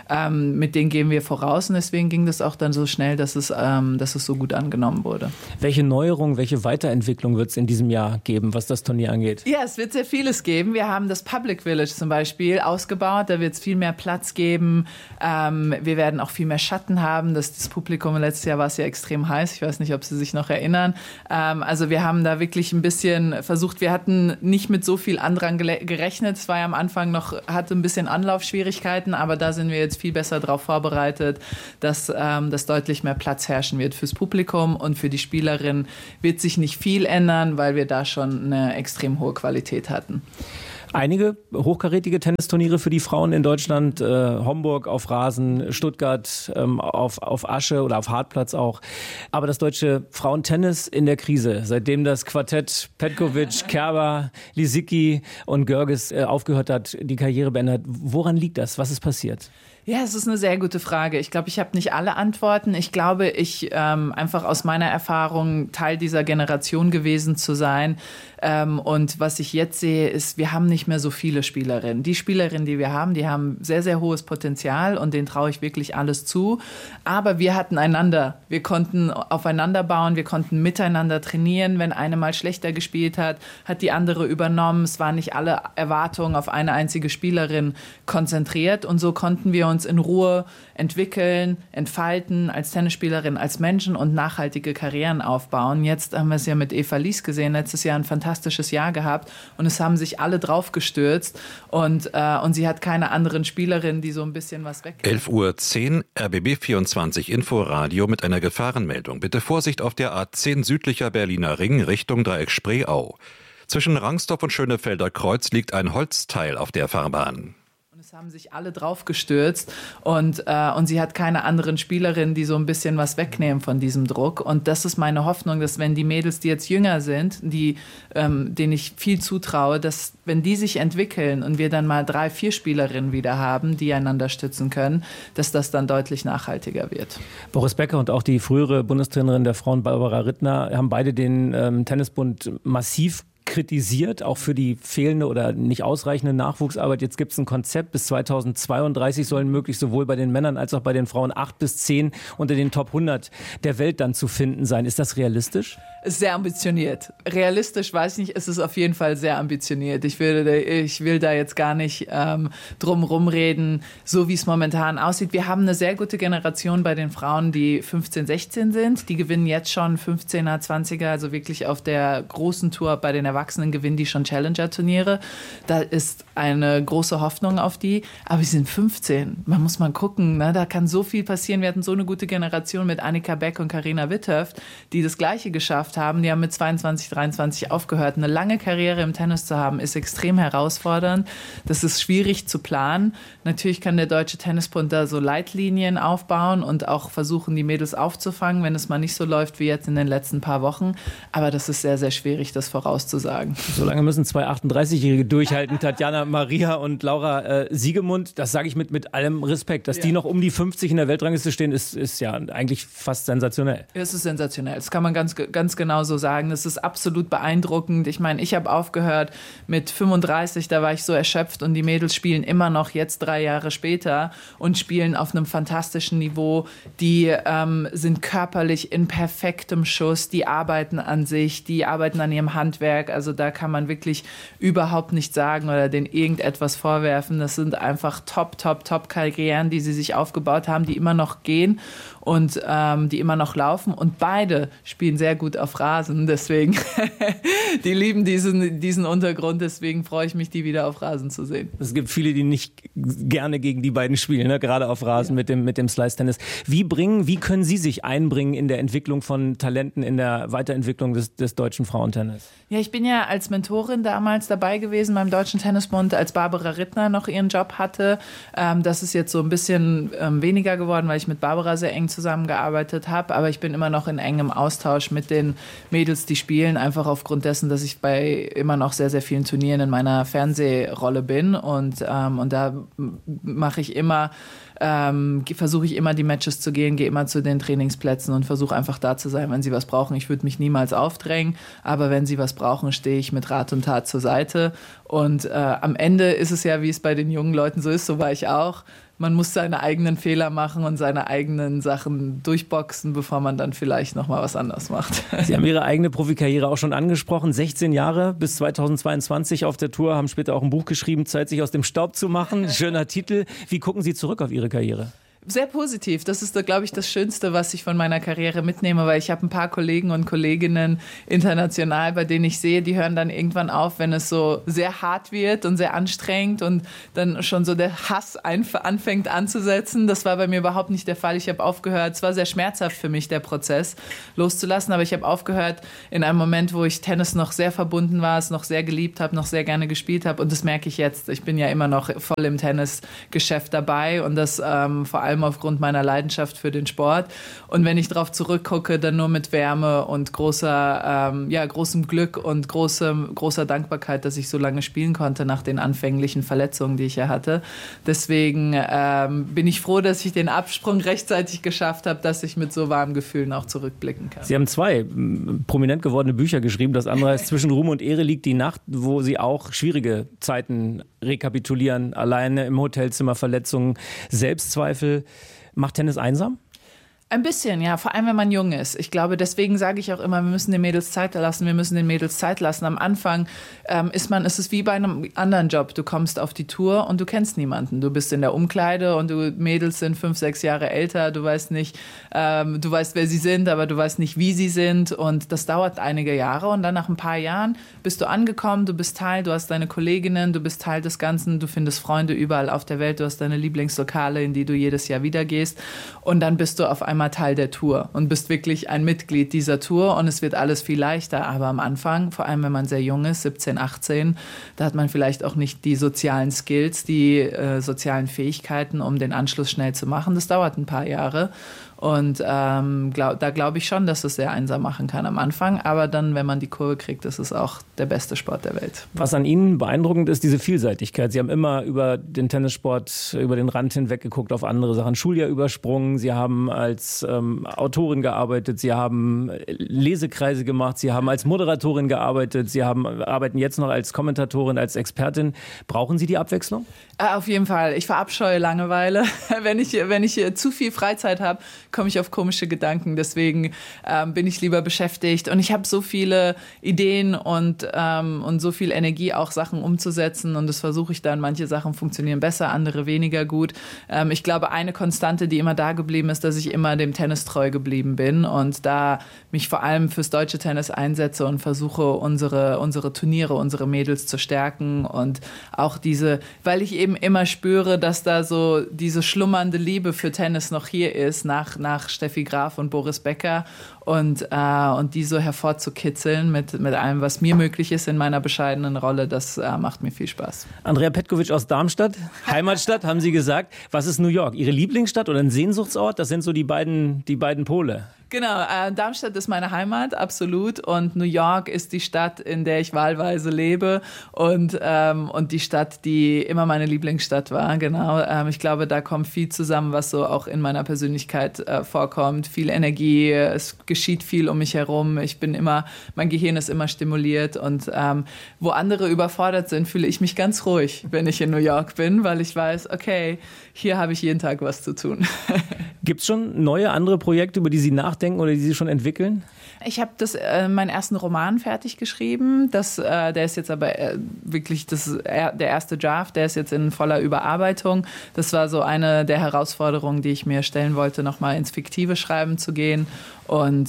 mit denen gehen wir voraus und deswegen ging das auch dann so schnell, dass es so gut angenommen wurde. Welche Neuerung, welche Weiterentwicklung wird es in diesem Jahr geben, was das Turnier angeht? Ja, es wird sehr vieles geben. Wir haben das Public Village zum Beispiel ausgebaut, da wird es viel mehr Platz geben. Wir werden auch viel mehr Schatten haben. Das Publikum letztes Jahr war es ja extrem heiß. Ich weiß nicht, ob Sie sich noch erinnern. Also wir haben da wirklich ein bisschen versucht, wir hatten nicht mit so viel Andrang gerechnet. Es war ja am Anfang hatte ein bisschen Anlaufschwierigkeiten, aber da sind wir jetzt viel besser darauf vorbereitet, dass deutlich mehr Platz herrschen wird fürs Publikum und für die Spielerin wird sich nicht viel ändern, weil wir da schon eine extrem hohe Qualität hatten. Einige hochkarätige Tennisturniere für die Frauen in Deutschland, Homburg auf Rasen, Stuttgart auf Asche oder auf Hartplatz auch. Aber das deutsche Frauentennis in der Krise, seitdem das Quartett Petkovic, Kerber, Lisicki und Görges aufgehört hat, die Karriere beendet. Woran liegt das? Was ist passiert? Ja, es ist eine sehr gute Frage. Ich glaube, ich habe nicht alle Antworten. Ich glaube, ich einfach aus meiner Erfahrung Teil dieser Generation gewesen zu sein. Und was ich jetzt sehe, ist, wir haben nicht mehr so viele Spielerinnen. Die Spielerinnen, die wir haben, die haben sehr, sehr hohes Potenzial und denen traue ich wirklich alles zu. Aber wir hatten einander. Wir konnten aufeinander bauen, wir konnten miteinander trainieren. Wenn eine mal schlechter gespielt hat, hat die andere übernommen. Es waren nicht alle Erwartungen auf eine einzige Spielerin konzentriert. Und so konnten wir uns in Ruhe entwickeln, entfalten als Tennisspielerin, als Menschen und nachhaltige Karrieren aufbauen. Jetzt haben wir es ja mit Eva Lies gesehen, letztes Jahr ein fantastisches Jahr gehabt und es haben sich alle drauf gestürzt und sie hat keine anderen Spielerinnen, die so ein bisschen was weg. 11:10 Uhr, RBB 24 Inforadio mit einer Gefahrenmeldung. Bitte Vorsicht auf der A10 südlicher Berliner Ring Richtung Dreieck Spreeau. Zwischen Rangsdorf und Schönefelder Kreuz liegt ein Holzteil auf der Fahrbahn. Es haben sich alle drauf gestürzt und sie hat keine anderen Spielerinnen, die so ein bisschen was wegnehmen von diesem Druck. Und das ist meine Hoffnung, dass wenn die Mädels, die jetzt jünger sind, denen ich viel zutraue, dass wenn die sich entwickeln und wir dann mal 3, 4 Spielerinnen wieder haben, die einander stützen können, dass das dann deutlich nachhaltiger wird. Boris Becker und auch die frühere Bundestrainerin der Frauen, Barbara Rittner, haben beide den Tennisbund massiv kritisiert, auch für die fehlende oder nicht ausreichende Nachwuchsarbeit. Jetzt gibt es ein Konzept, bis 2032 sollen möglichst sowohl bei den Männern als auch bei den Frauen 8 bis 10 unter den Top 100 der Welt dann zu finden sein. Ist das realistisch? Sehr ambitioniert. Realistisch weiß ich nicht, es ist auf jeden Fall sehr ambitioniert. Ich will da jetzt gar nicht drum rumreden, so wie es momentan aussieht. Wir haben eine sehr gute Generation bei den Frauen, die 15, 16 sind. Die gewinnen jetzt schon 15er, 20er, also wirklich auf der großen Tour bei den Erwachsenen gewinnen die schon Challenger-Turniere. Da ist eine große Hoffnung auf die. Aber sie sind 15. Man muss mal gucken, ne? Da kann so viel passieren. Wir hatten so eine gute Generation mit Annika Beck und Carina Witthöft, die das Gleiche geschafft haben. Die haben mit 22, 23 aufgehört. Eine lange Karriere im Tennis zu haben, ist extrem herausfordernd. Das ist schwierig zu planen. Natürlich kann der Deutsche Tennisbund da so Leitlinien aufbauen und auch versuchen, die Mädels aufzufangen, wenn es mal nicht so läuft wie jetzt in den letzten paar Wochen. Aber das ist sehr, sehr schwierig, das vorauszusagen. Solange müssen 2 38-Jährige durchhalten. Tatjana Maria und Laura Siegemund. Das sage ich mit allem Respekt. Dass die noch um die 50 in der Weltrangliste stehen, ist ja eigentlich fast sensationell. Es ist sensationell. Das kann man ganz genau so sagen. Das ist absolut beeindruckend. Ich meine, ich habe aufgehört mit 35, da war ich so erschöpft und die Mädels spielen immer noch jetzt 3 Jahre später und spielen auf einem fantastischen Niveau. Die sind körperlich in perfektem Schuss, die arbeiten an sich, die arbeiten an ihrem Handwerk. Also da kann man wirklich überhaupt nicht sagen oder denen irgendetwas vorwerfen. Das sind einfach top Karrieren, die sie sich aufgebaut haben, die immer noch gehen und die immer noch laufen. Und beide spielen sehr gut auf Rasen. Deswegen, die lieben diesen Untergrund. Deswegen freue ich mich, die wieder auf Rasen zu sehen. Es gibt viele, die nicht gerne gegen die beiden spielen, ne? Gerade auf Rasen mit dem Slice-Tennis. Wie können Sie sich einbringen in der Entwicklung von Talenten, in der Weiterentwicklung des deutschen Frauentennis? Ja, ich bin ja als Mentorin damals dabei gewesen beim Deutschen Tennisbund, als Barbara Rittner noch ihren Job hatte. Das ist jetzt so ein bisschen weniger geworden, weil ich mit Barbara sehr eng zusammengearbeitet habe. Aber ich bin immer noch in engem Austausch mit den Mädels, die spielen, einfach aufgrund dessen, dass ich bei immer noch sehr, sehr vielen Turnieren in meiner Fernsehrolle bin. Und da mache ich immer versuche ich immer die Matches zu gehen, gehe immer zu den Trainingsplätzen und versuche einfach da zu sein, wenn sie was brauchen. Ich würde mich niemals aufdrängen, aber wenn sie was brauchen, stehe ich mit Rat und Tat zur Seite. Und am Ende ist es ja, wie es bei den jungen Leuten so ist, so war ich auch. Man muss seine eigenen Fehler machen und seine eigenen Sachen durchboxen, bevor man dann vielleicht noch mal was anderes macht. Sie haben Ihre eigene Profikarriere auch schon angesprochen. 16 Jahre bis 2022 auf der Tour, haben später auch ein Buch geschrieben, Zeit, sich aus dem Staub zu machen. Schöner Titel. Wie gucken Sie zurück auf Ihre Karriere? Sehr positiv. Das ist, glaube ich, das Schönste, was ich von meiner Karriere mitnehme, weil ich habe ein paar Kollegen und Kolleginnen international, bei denen ich sehe, die hören dann irgendwann auf, wenn es so sehr hart wird und sehr anstrengend und dann schon so der Hass anfängt anzusetzen. Das war bei mir überhaupt nicht der Fall. Ich habe aufgehört, es war sehr schmerzhaft für mich, der Prozess loszulassen, aber ich habe aufgehört in einem Moment, wo ich Tennis noch sehr verbunden war, es noch sehr geliebt habe, noch sehr gerne gespielt habe und das merke ich jetzt. Ich bin ja immer noch voll im Tennisgeschäft dabei und das vor allem aufgrund meiner Leidenschaft für den Sport. Und wenn ich darauf zurückgucke, dann nur mit Wärme und großem Glück und großer Dankbarkeit, dass ich so lange spielen konnte nach den anfänglichen Verletzungen, die ich ja hatte. Deswegen bin ich froh, dass ich den Absprung rechtzeitig geschafft habe, dass ich mit so warmen Gefühlen auch zurückblicken kann. Sie haben 2 prominent gewordene Bücher geschrieben. Das andere heißt Zwischen Ruhm und Ehre liegt die Nacht, wo Sie auch schwierige Zeiten rekapitulieren. Alleine im Hotelzimmer, Verletzungen, Selbstzweifel. Macht Tennis einsam? Ein bisschen, ja, vor allem wenn man jung ist. Ich glaube, deswegen sage ich auch immer, wir müssen den Mädels Zeit lassen. Am Anfang ist es wie bei einem anderen Job. Du kommst auf die Tour und du kennst niemanden. Du bist in der Umkleide und Mädels sind 5, 6 Jahre älter. Du weißt nicht, du weißt, wer sie sind, aber du weißt nicht, wie sie sind. Und das dauert einige Jahre. Und dann nach ein paar Jahren bist du angekommen, du bist Teil, du hast deine Kolleginnen, du bist Teil des Ganzen, du findest Freunde überall auf der Welt, du hast deine Lieblingslokale, in die du jedes Jahr wieder gehst. Und dann bist du auf einmal Teil der Tour und bist wirklich ein Mitglied dieser Tour und es wird alles viel leichter. Aber am Anfang, vor allem wenn man sehr jung ist, 17, 18, da hat man vielleicht auch nicht die sozialen Skills, die sozialen Fähigkeiten, um den Anschluss schnell zu machen. Das dauert ein paar Jahre. Und da glaube ich schon, dass es sehr einsam machen kann am Anfang. Aber dann, wenn man die Kurve kriegt, ist es auch der beste Sport der Welt. Was an Ihnen beeindruckend ist, diese Vielseitigkeit. Sie haben immer über den Tennissport, über den Rand hinweg geguckt auf andere Sachen. Schuljahr übersprungen. Sie haben als Autorin gearbeitet. Sie haben Lesekreise gemacht. Sie haben als Moderatorin gearbeitet. Sie arbeiten jetzt noch als Kommentatorin, als Expertin. Brauchen Sie die Abwechslung? Auf jeden Fall. Ich verabscheue Langeweile. Wenn ich zu viel Freizeit habe, komme ich auf komische Gedanken. Deswegen bin ich lieber beschäftigt. Und ich habe so viele Ideen und so viel Energie, auch Sachen umzusetzen. Und das versuche ich dann. Manche Sachen funktionieren besser, andere weniger gut. Ich glaube, eine Konstante, die immer da geblieben ist, dass ich immer dem Tennis treu geblieben bin und da mich vor allem fürs deutsche Tennis einsetze und versuche, unsere Turniere, unsere Mädels zu stärken. Und auch weil ich eben immer spüre, dass da so diese schlummernde Liebe für Tennis noch hier ist, nach Steffi Graf und Boris Becker und die so hervorzukitzeln mit allem, was mir möglich ist in meiner bescheidenen Rolle, das macht mir viel Spaß. Andrea Petkovic aus Darmstadt, Heimatstadt, haben Sie gesagt. Was ist New York? Ihre Lieblingsstadt oder ein Sehnsuchtsort? Das sind so die beiden Pole. Genau, Darmstadt ist meine Heimat, absolut. Und New York ist die Stadt, in der ich wahlweise lebe und die Stadt, die immer meine Lieblingsstadt war. Genau, ich glaube, da kommt viel zusammen, was so auch in meiner Persönlichkeit vorkommt. Viel Energie, es geschieht viel um mich herum. Mein Gehirn ist immer stimuliert und wo andere überfordert sind, fühle ich mich ganz ruhig, wenn ich in New York bin, weil ich weiß, okay, hier habe ich jeden Tag was zu tun. Gibt es schon neue, andere Projekte, über die Sie nachdenken oder die Sie schon entwickeln? Ich habe meinen ersten Roman fertig geschrieben. Der ist jetzt aber wirklich der erste Draft. Der ist jetzt in voller Überarbeitung. Das war so eine der Herausforderungen, die ich mir stellen wollte, nochmal ins fiktive Schreiben zu gehen. Und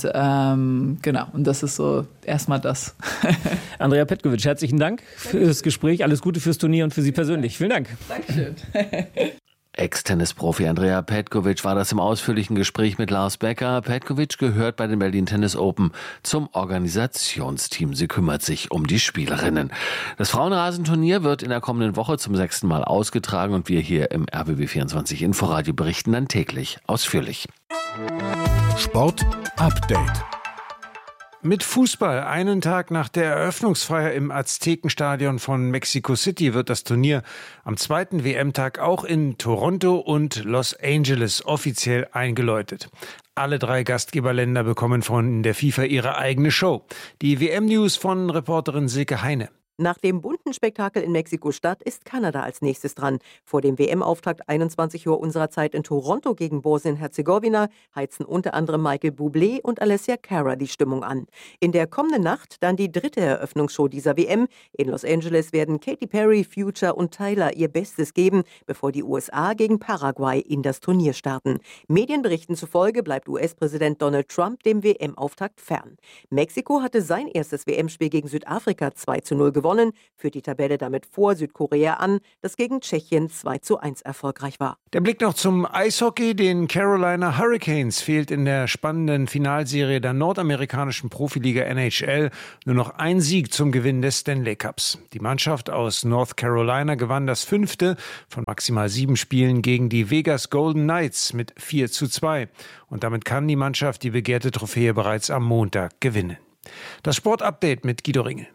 genau, und das ist so erstmal das. Andrea Petkovic, herzlichen Dank für das Gespräch. Alles Gute fürs Turnier und für Sie persönlich. Vielen Dank. Dankeschön. Ex-Tennisprofi Andrea Petkovic war das im ausführlichen Gespräch mit Lars Becker. Petkovic gehört bei den Berlin Tennis Open zum Organisationsteam. Sie kümmert sich um die Spielerinnen. Das Frauenrasenturnier wird in der kommenden Woche zum 6. Mal ausgetragen und wir hier im RBB24 Inforadio berichten dann täglich ausführlich. Sport Update. Mit Fußball, einen Tag nach der Eröffnungsfeier im Aztekenstadion von Mexico City, wird das Turnier am zweiten WM-Tag auch in Toronto und Los Angeles offiziell eingeläutet. Alle 3 Gastgeberländer bekommen von der FIFA ihre eigene Show. Die WM-News von Reporterin Silke Heine. Nach dem bunten Spektakel in Mexiko-Stadt ist Kanada als nächstes dran. Vor dem WM-Auftakt 21 Uhr unserer Zeit in Toronto gegen Bosnien-Herzegowina heizen unter anderem Michael Bublé und Alessia Cara die Stimmung an. In der kommenden Nacht dann die 3. Eröffnungsshow dieser WM. In Los Angeles werden Katy Perry, Future und Tyler ihr Bestes geben, bevor die USA gegen Paraguay in das Turnier starten. Medienberichten zufolge bleibt US-Präsident Donald Trump dem WM-Auftakt fern. Mexiko hatte sein erstes WM-Spiel gegen Südafrika 2:0 gewonnen, führt die Tabelle damit vor Südkorea an, das gegen Tschechien 2:1 erfolgreich war. Der Blick noch zum Eishockey. Den Carolina Hurricanes fehlt in der spannenden Finalserie der nordamerikanischen Profiliga NHL nur noch ein Sieg zum Gewinn des Stanley Cups. Die Mannschaft aus North Carolina gewann das 5. von maximal 7 Spielen gegen die Vegas Golden Knights mit 4:2. Und damit kann die Mannschaft die begehrte Trophäe bereits am Montag gewinnen. Das Sportupdate mit Guido Ringel.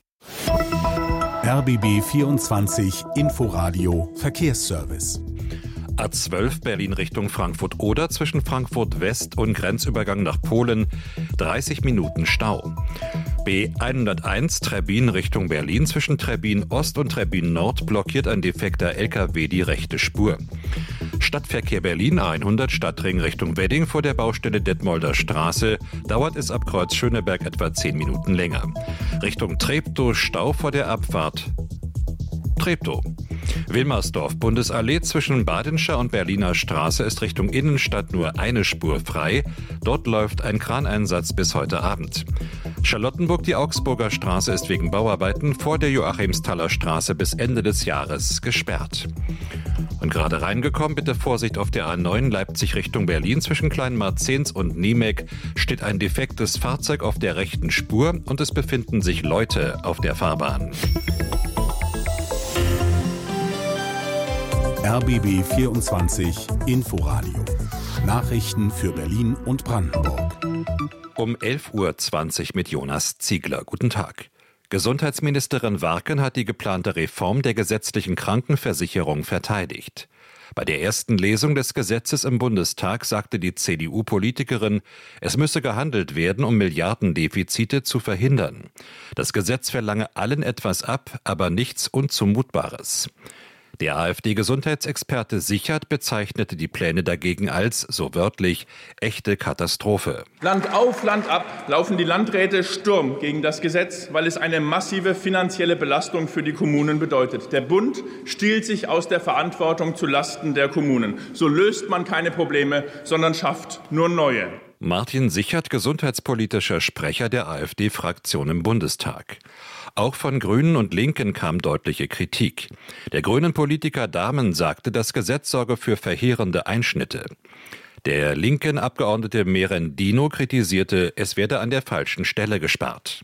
RBB 24 Inforadio Verkehrsservice. A12 Berlin Richtung Frankfurt oder zwischen Frankfurt West und Grenzübergang nach Polen 30 Minuten Stau. B101 Trebbin Richtung Berlin zwischen Trebbin Ost und Trebbin Nord blockiert ein defekter LKW die rechte Spur. Stadtverkehr Berlin 100 Stadtring Richtung Wedding vor der Baustelle Detmolder Straße dauert es ab Kreuz Schöneberg etwa 10 Minuten länger. Richtung Treptow Stau vor der Abfahrt Treptow. Wilmersdorf Bundesallee zwischen Badenscher und Berliner Straße ist Richtung Innenstadt nur eine Spur frei. Dort läuft ein Kraneinsatz bis heute Abend. Charlottenburg die Augsburger Straße ist wegen Bauarbeiten vor der Joachimsthaler Straße bis Ende des Jahres gesperrt. Und gerade reingekommen, bitte Vorsicht auf der A9 Leipzig Richtung Berlin zwischen Kleinmarzens und Niemek steht ein defektes Fahrzeug auf der rechten Spur und es befinden sich Leute auf der Fahrbahn. RBB 24 Inforadio. Nachrichten für Berlin und Brandenburg. Um 11:20 Uhr mit Jonas Ziegler. Guten Tag. Gesundheitsministerin Warken hat die geplante Reform der gesetzlichen Krankenversicherung verteidigt. Bei der ersten Lesung des Gesetzes im Bundestag sagte die CDU-Politikerin, es müsse gehandelt werden, um Milliardendefizite zu verhindern. Das Gesetz verlange allen etwas ab, aber nichts Unzumutbares. Der AfD-Gesundheitsexperte Sichert bezeichnete die Pläne dagegen als, so wörtlich, echte Katastrophe. Land auf, Land ab laufen die Landräte Sturm gegen das Gesetz, weil es eine massive finanzielle Belastung für die Kommunen bedeutet. Der Bund stiehlt sich aus der Verantwortung zu Lasten der Kommunen. So löst man keine Probleme, sondern schafft nur neue. Martin Sichert, gesundheitspolitischer Sprecher der AfD-Fraktion im Bundestag. Auch von Grünen und Linken kam deutliche Kritik. Der grünen Politiker Dahmen sagte, das Gesetz sorge für verheerende Einschnitte. Der linken Abgeordnete Merendino kritisierte, es werde an der falschen Stelle gespart.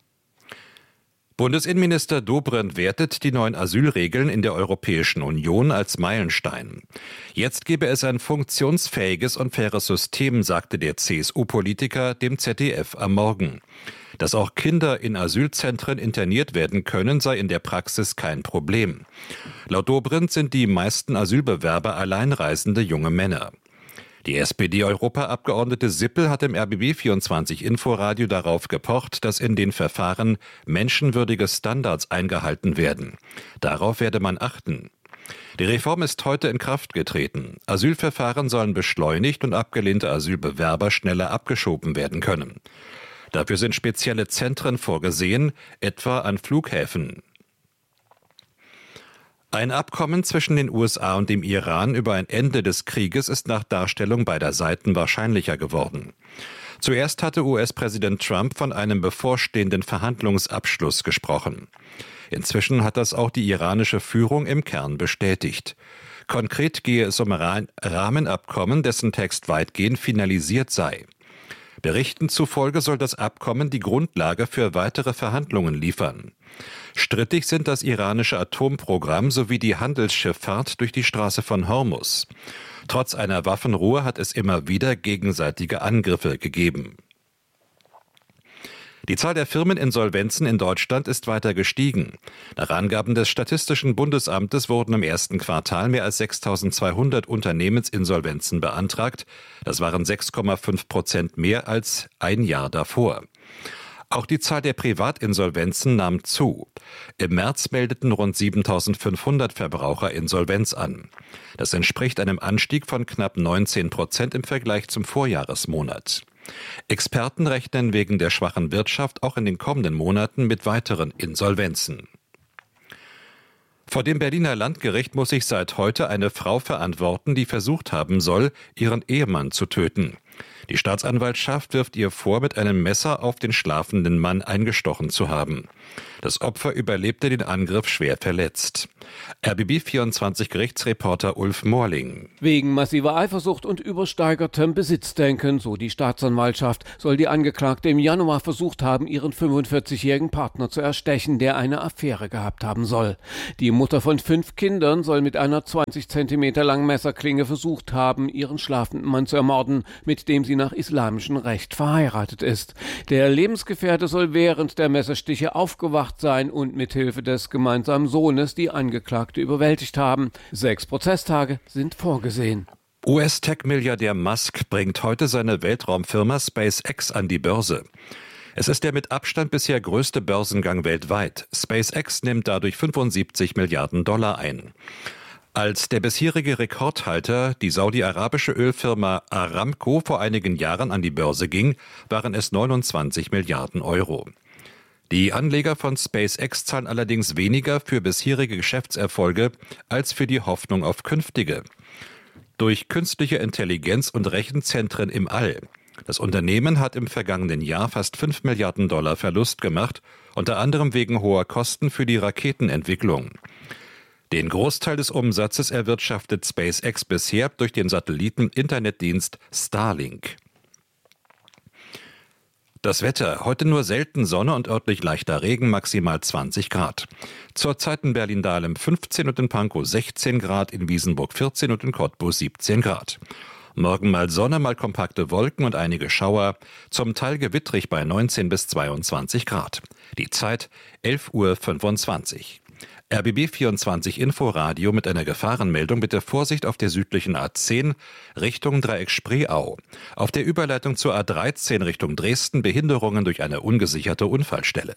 Bundesinnenminister Dobrindt wertet die neuen Asylregeln in der Europäischen Union als Meilenstein. Jetzt gebe es ein funktionsfähiges und faires System, sagte der CSU-Politiker dem ZDF am Morgen. Dass auch Kinder in Asylzentren interniert werden können, sei in der Praxis kein Problem. Laut Dobrindt sind die meisten Asylbewerber alleinreisende junge Männer. Die SPD-Europaabgeordnete Sippel hat im RBB24 Inforadio darauf gepocht, dass in den Verfahren menschenwürdige Standards eingehalten werden. Darauf werde man achten. Die Reform ist heute in Kraft getreten. Asylverfahren sollen beschleunigt und abgelehnte Asylbewerber schneller abgeschoben werden können. Dafür sind spezielle Zentren vorgesehen, etwa an Flughäfen. Ein Abkommen zwischen den USA und dem Iran über ein Ende des Krieges ist nach Darstellung beider Seiten wahrscheinlicher geworden. Zuerst hatte US-Präsident Trump von einem bevorstehenden Verhandlungsabschluss gesprochen. Inzwischen hat das auch die iranische Führung im Kern bestätigt. Konkret gehe es um Rahmenabkommen, dessen Text weitgehend finalisiert sei. Berichten zufolge soll das Abkommen die Grundlage für weitere Verhandlungen liefern. Strittig sind das iranische Atomprogramm sowie die Handelsschifffahrt durch die Straße von Hormuz. Trotz einer Waffenruhe hat es immer wieder gegenseitige Angriffe gegeben. Die Zahl der Firmeninsolvenzen in Deutschland ist weiter gestiegen. Nach Angaben des Statistischen Bundesamtes wurden im ersten Quartal mehr als 6.200 Unternehmensinsolvenzen beantragt. Das waren 6,5% mehr als ein Jahr davor. Auch die Zahl der Privatinsolvenzen nahm zu. Im März meldeten rund 7.500 Verbraucher Insolvenz an. Das entspricht einem Anstieg von knapp 19% im Vergleich zum Vorjahresmonat. Experten rechnen wegen der schwachen Wirtschaft auch in den kommenden Monaten mit weiteren Insolvenzen. Vor dem Berliner Landgericht muss sich seit heute eine Frau verantworten, die versucht haben soll, ihren Ehemann zu töten. Die Staatsanwaltschaft wirft ihr vor, mit einem Messer auf den schlafenden Mann eingestochen zu haben. Das Opfer überlebte den Angriff schwer verletzt. RBB24-Gerichtsreporter Ulf Morling. Wegen massiver Eifersucht und übersteigertem Besitzdenken, so die Staatsanwaltschaft, soll die Angeklagte im Januar versucht haben, ihren 45-jährigen Partner zu erstechen, der eine Affäre gehabt haben soll. Die Mutter von 5 Kindern soll mit einer 20 cm langen Messerklinge versucht haben, ihren schlafenden Mann zu ermorden, mit dem sie nach islamischem Recht verheiratet ist. Der Lebensgefährte soll während der Messerstiche aufgewacht sein und mithilfe des gemeinsamen Sohnes die Angeklagte überwältigt haben. 6 Prozesstage sind vorgesehen. US-Tech-Milliardär Musk bringt heute seine Weltraumfirma SpaceX an die Börse. Es ist der mit Abstand bisher größte Börsengang weltweit. SpaceX nimmt dadurch 75 Milliarden Dollar ein. Als der bisherige Rekordhalter, die saudi-arabische Ölfirma Aramco, vor einigen Jahren an die Börse ging, waren es 29 Milliarden Euro. Die Anleger von SpaceX zahlen allerdings weniger für bisherige Geschäftserfolge als für die Hoffnung auf künftige. Durch künstliche Intelligenz und Rechenzentren im All. Das Unternehmen hat im vergangenen Jahr fast 5 Milliarden Dollar Verlust gemacht, unter anderem wegen hoher Kosten für die Raketenentwicklung. Den Großteil des Umsatzes erwirtschaftet SpaceX bisher durch den Satelliten-Internetdienst Starlink. Das Wetter, heute nur selten Sonne und örtlich leichter Regen, maximal 20 Grad. Zurzeit in Berlin-Dahlem 15 und in Pankow 16 Grad, in Wiesenburg 14 und in Cottbus 17 Grad. Morgen mal Sonne, mal kompakte Wolken und einige Schauer, zum Teil gewittrig bei 19 bis 22 Grad. Die Zeit 11:25 Uhr. RBB24 Inforadio mit einer Gefahrenmeldung: Bitte Vorsicht auf der südlichen A10 Richtung Dreieck Spreeau. Auf der Überleitung zur A13 Richtung Dresden Behinderungen durch eine ungesicherte Unfallstelle.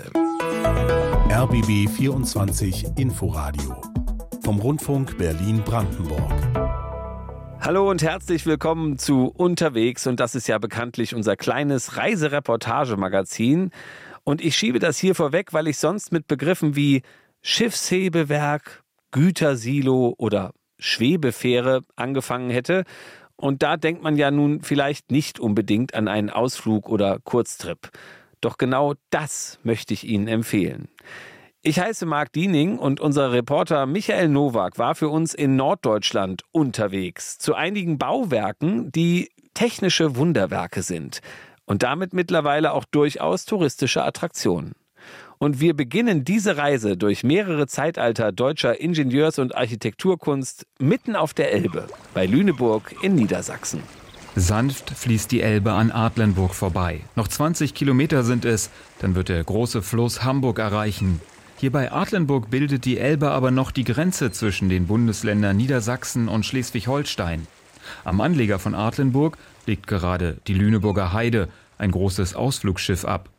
RBB24 Inforadio vom Rundfunk Berlin-Brandenburg. Hallo und herzlich willkommen zu Unterwegs, und das ist ja bekanntlich unser kleines Reisereportagemagazin. Und ich schiebe das hier vorweg, weil ich sonst mit Begriffen wie Schiffshebewerk, Gütersilo oder Schwebefähre angefangen hätte. Und da denkt man ja nun vielleicht nicht unbedingt an einen Ausflug oder Kurztrip. Doch genau das möchte ich Ihnen empfehlen. Ich heiße Marc Diening und unser Reporter Michael Nowak war für uns in Norddeutschland unterwegs zu einigen Bauwerken, die technische Wunderwerke sind und damit mittlerweile auch durchaus touristische Attraktionen. Und wir beginnen diese Reise durch mehrere Zeitalter deutscher Ingenieurs- und Architekturkunst mitten auf der Elbe, bei Lüneburg in Niedersachsen. Sanft fließt die Elbe an Adlenburg vorbei. Noch 20 Kilometer sind es, dann wird der große Fluss Hamburg erreichen. Hier bei Adlenburg bildet die Elbe aber noch die Grenze zwischen den Bundesländern Niedersachsen und Schleswig-Holstein. Am Anleger von Adlenburg legt gerade die Lüneburger Heide, ein großes Ausflugsschiff, ab.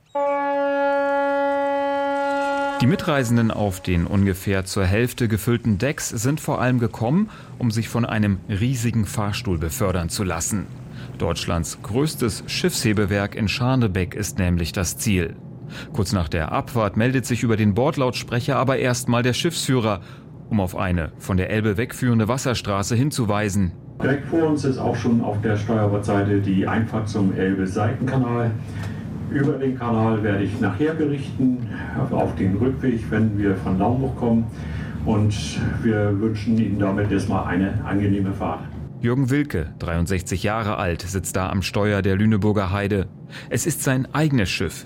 Die Mitreisenden auf den ungefähr zur Hälfte gefüllten Decks sind vor allem gekommen, um sich von einem riesigen Fahrstuhl befördern zu lassen. Deutschlands größtes Schiffshebewerk in Scharnebeck ist nämlich das Ziel. Kurz nach der Abfahrt meldet sich über den Bordlautsprecher aber erstmal der Schiffsführer, um auf eine von der Elbe wegführende Wasserstraße hinzuweisen. Direkt vor uns ist auch schon auf der Steuerbordseite die Einfahrt zum Elbe-Seitenkanal. Über den Kanal werde ich nachher berichten, auf den Rückweg, wenn wir von Naumburg kommen. und wir wünschen Ihnen damit erstmal eine angenehme Fahrt. Jürgen Wilke, 63 Jahre alt, sitzt da am Steuer der Lüneburger Heide. Es ist sein eigenes Schiff.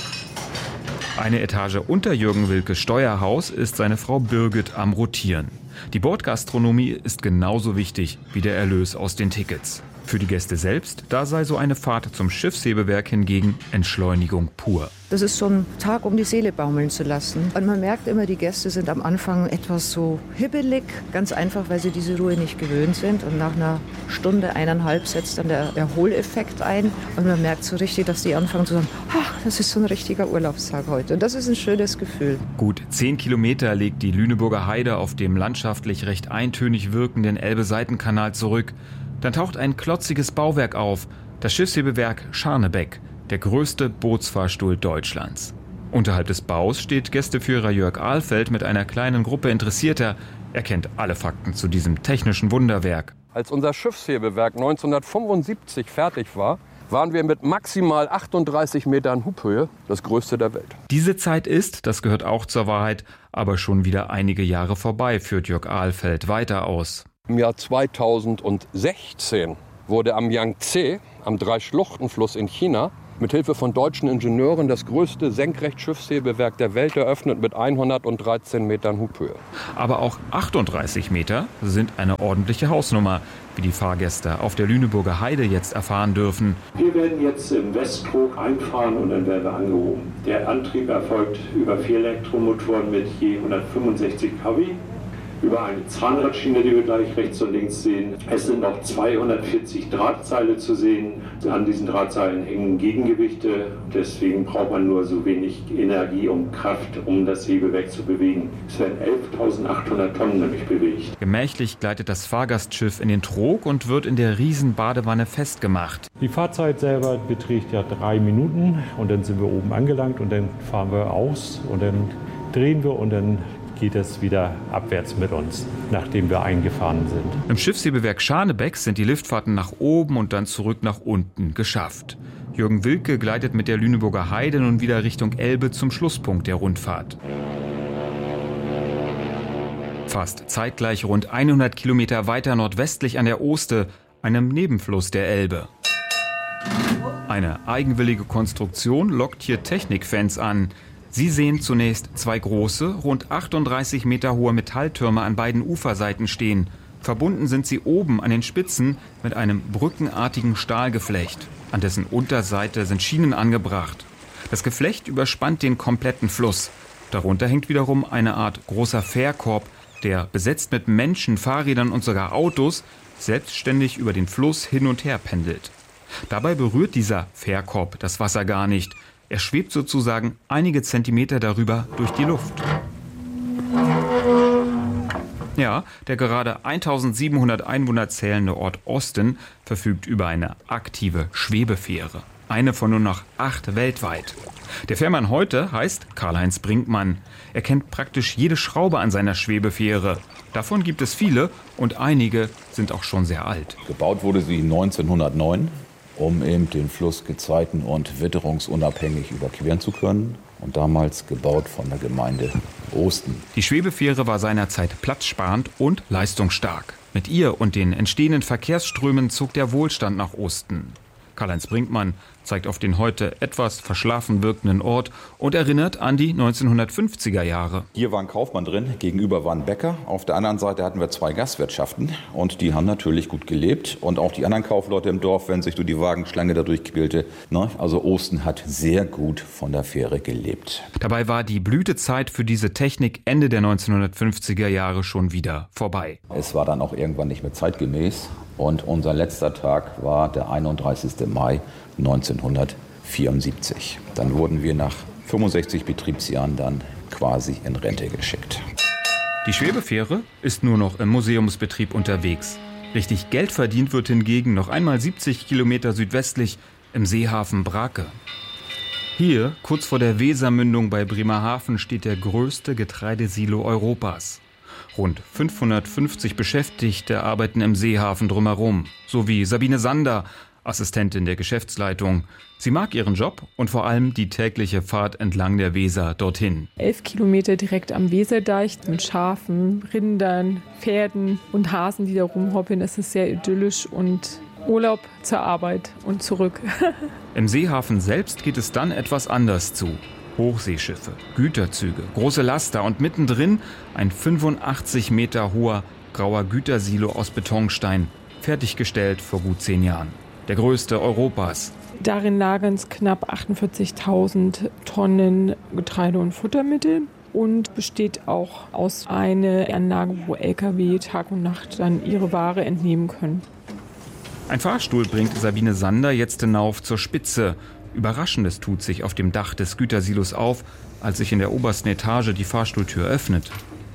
Eine Etage unter Jürgen Wilkes Steuerhaus ist seine Frau Birgit am Rotieren. Die Bordgastronomie ist genauso wichtig wie der Erlös aus den Tickets. Für die Gäste selbst, da sei so eine Fahrt zum Schiffshebewerk hingegen Entschleunigung pur. Das ist so ein Tag, um die Seele baumeln zu lassen. Und man merkt immer, die Gäste sind am Anfang etwas so hibbelig, ganz einfach, weil sie diese Ruhe nicht gewöhnt sind. Und nach einer Stunde, 1,5 setzt dann der Erholeffekt ein. Und man merkt so richtig, dass die anfangen zu sagen, ach, das ist so ein richtiger Urlaubstag heute. Und das ist ein schönes Gefühl. Gut 10 Kilometer legt die Lüneburger Heide auf dem landschaftlich recht eintönig wirkenden Elbe-Seitenkanal zurück. Dann taucht ein klotziges Bauwerk auf, das Schiffshebewerk Scharnebeck, der größte Bootsfahrstuhl Deutschlands. Unterhalb des Baus steht Gästeführer Jörg Ahlfeld mit einer kleinen Gruppe Interessierter. Er kennt alle Fakten zu diesem technischen Wunderwerk. Als unser Schiffshebewerk 1975 fertig war, waren wir mit maximal 38 Metern Hubhöhe das größte der Welt. Diese Zeit ist, das gehört auch zur Wahrheit, aber schon wieder einige Jahre vorbei, führt Jörg Ahlfeld weiter aus. Im Jahr 2016 wurde am Yangtze, am Drei-Schluchten-Fluss in China, mit Hilfe von deutschen Ingenieuren das größte Senkrechtschiffshebewerk der Welt eröffnet mit 113 Metern Hubhöhe. Aber auch 38 Meter sind eine ordentliche Hausnummer, wie die Fahrgäste auf der Lüneburger Heide jetzt erfahren dürfen. Wir werden jetzt im Westtrog einfahren und dann werden wir angehoben. Der Antrieb erfolgt über 4 Elektromotoren mit je 165 kW. Über eine Zahnradschiene, die wir gleich rechts und links sehen. Es sind noch 240 Drahtseile zu sehen. An diesen Drahtseilen hängen Gegengewichte. Deswegen braucht man nur so wenig Energie und Kraft, um das Hebewerk zu bewegen. Es werden 11.800 Tonnen nämlich bewegt. Gemächlich gleitet das Fahrgastschiff in den Trog und wird in der Riesenbadewanne festgemacht. Die Fahrzeit selber beträgt ja 3 Minuten und dann sind wir oben angelangt und dann fahren wir aus und dann drehen wir und dann geht es wieder abwärts mit uns, nachdem wir eingefahren sind. Im Schiffshebewerk Scharnebeck sind die Liftfahrten nach oben und dann zurück nach unten geschafft. Jürgen Wilke gleitet mit der Lüneburger Heide nun wieder Richtung Elbe zum Schlusspunkt der Rundfahrt. Fast zeitgleich rund 100 Kilometer weiter nordwestlich an der Oste, einem Nebenfluss der Elbe. Eine eigenwillige Konstruktion lockt hier Technikfans an. Sie sehen zunächst 2 große, rund 38 Meter hohe Metalltürme an beiden Uferseiten stehen. Verbunden sind sie oben an den Spitzen mit einem brückenartigen Stahlgeflecht. An dessen Unterseite sind Schienen angebracht. Das Geflecht überspannt den kompletten Fluss. Darunter hängt wiederum eine Art großer Fährkorb, der, besetzt mit Menschen, Fahrrädern und sogar Autos, selbstständig über den Fluss hin und her pendelt. Dabei berührt dieser Fährkorb das Wasser gar nicht. Er schwebt sozusagen einige Zentimeter darüber durch die Luft. Ja, der gerade 1700 Einwohner zählende Ort Osten verfügt über eine aktive Schwebefähre. Eine von nur noch 8 weltweit. Der Fährmann heute heißt Karl-Heinz Brinkmann. Er kennt praktisch jede Schraube an seiner Schwebefähre. Davon gibt es viele und einige sind auch schon sehr alt. Gebaut wurde sie 1909. Um eben den Fluss gezeiten- und witterungsunabhängig überqueren zu können. Und damals gebaut von der Gemeinde Osten. Die Schwebefähre war seinerzeit platzsparend und leistungsstark. Mit ihr und den entstehenden Verkehrsströmen zog der Wohlstand nach Osten. Karl-Heinz Brinkmann zeigt auf den heute etwas verschlafen wirkenden Ort und erinnert an die 1950er Jahre. Hier war ein Kaufmann drin, gegenüber war ein Bäcker. Auf der anderen Seite hatten wir 2 Gastwirtschaften und die haben natürlich gut gelebt. Und auch die anderen Kaufleute im Dorf, wenn sich so die Wagenschlange dadurch quälte. Also Osten hat sehr gut von der Fähre gelebt. Dabei war die Blütezeit für diese Technik Ende der 1950er Jahre schon wieder vorbei. Es war dann auch irgendwann nicht mehr zeitgemäß. Und unser letzter Tag war der 31. Mai 1974. Dann wurden wir nach 65 Betriebsjahren dann quasi in Rente geschickt. Die Schwebefähre ist nur noch im Museumsbetrieb unterwegs. Richtig Geld verdient wird hingegen noch einmal 70 Kilometer südwestlich im Seehafen Brake. Hier, kurz vor der Wesermündung bei Bremerhaven, steht der größte Getreidesilo Europas. Rund 550 Beschäftigte arbeiten im Seehafen drumherum, so wie Sabine Sander, Assistentin der Geschäftsleitung. Sie mag ihren Job und vor allem die tägliche Fahrt entlang der Weser dorthin. 11 Kilometer direkt am Weserdeich mit Schafen, Rindern, Pferden und Hasen, die da rumhoppeln. Es ist sehr idyllisch und Urlaub zur Arbeit und zurück. Im Seehafen selbst geht es dann etwas anders zu. Hochseeschiffe, Güterzüge, große Laster und mittendrin ein 85 Meter hoher grauer Gütersilo aus Betonstein, fertiggestellt vor gut 10 Jahren. Der größte Europas. Darin lagern es knapp 48.000 Tonnen Getreide und Futtermittel und besteht auch aus einer Anlage, wo Lkw Tag und Nacht dann ihre Ware entnehmen können. Ein Fahrstuhl bringt Sabine Sander jetzt hinauf zur Spitze. Überraschendes tut sich auf dem Dach des Gütersilos auf, als sich in der obersten Etage die Fahrstuhltür öffnet.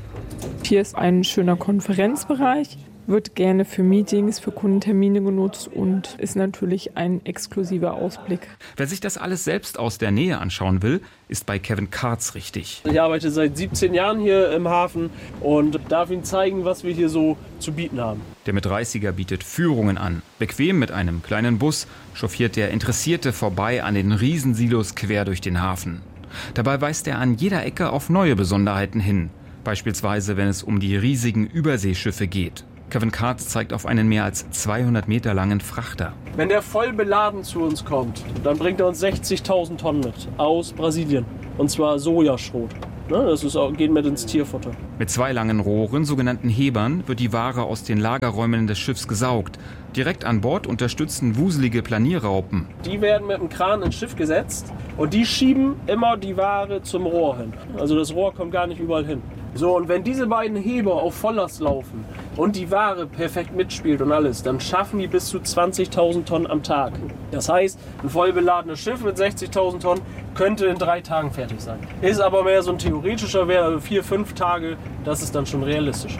Hier ist ein schöner Konferenzbereich, wird gerne für Meetings, für Kundentermine genutzt und ist natürlich ein exklusiver Ausblick. Wer sich das alles selbst aus der Nähe anschauen will, ist bei Kevin Karz richtig. Ich arbeite seit 17 Jahren hier im Hafen und darf Ihnen zeigen, was wir hier so zu bieten haben. Der mit 30er bietet Führungen an. Bequem mit einem kleinen Bus chauffiert der Interessierte vorbei an den Riesensilos quer durch den Hafen. Dabei weist er an jeder Ecke auf neue Besonderheiten hin. Beispielsweise, wenn es um die riesigen Überseeschiffe geht. Kevin Karz zeigt auf einen mehr als 200 Meter langen Frachter. Wenn der voll beladen zu uns kommt, dann bringt er uns 60.000 Tonnen mit aus Brasilien. Und zwar Sojaschrot. Das geht mit ins Tierfutter. Mit 2 langen Rohren, sogenannten Hebern, wird die Ware aus den Lagerräumen des Schiffs gesaugt. Direkt an Bord unterstützen wuselige Planierraupen. Die werden mit dem Kran ins Schiff gesetzt und die schieben immer die Ware zum Rohr hin. Also das Rohr kommt gar nicht überall hin. So, und wenn diese beiden Heber auf Volllast laufen und die Ware perfekt mitspielt und alles, dann schaffen die bis zu 20.000 Tonnen am Tag. Das heißt, ein voll beladenes Schiff mit 60.000 Tonnen könnte in 3 Tagen fertig sein. Ist aber mehr so ein theoretischer Wert, 4-5 Tage, das ist dann schon realistisch.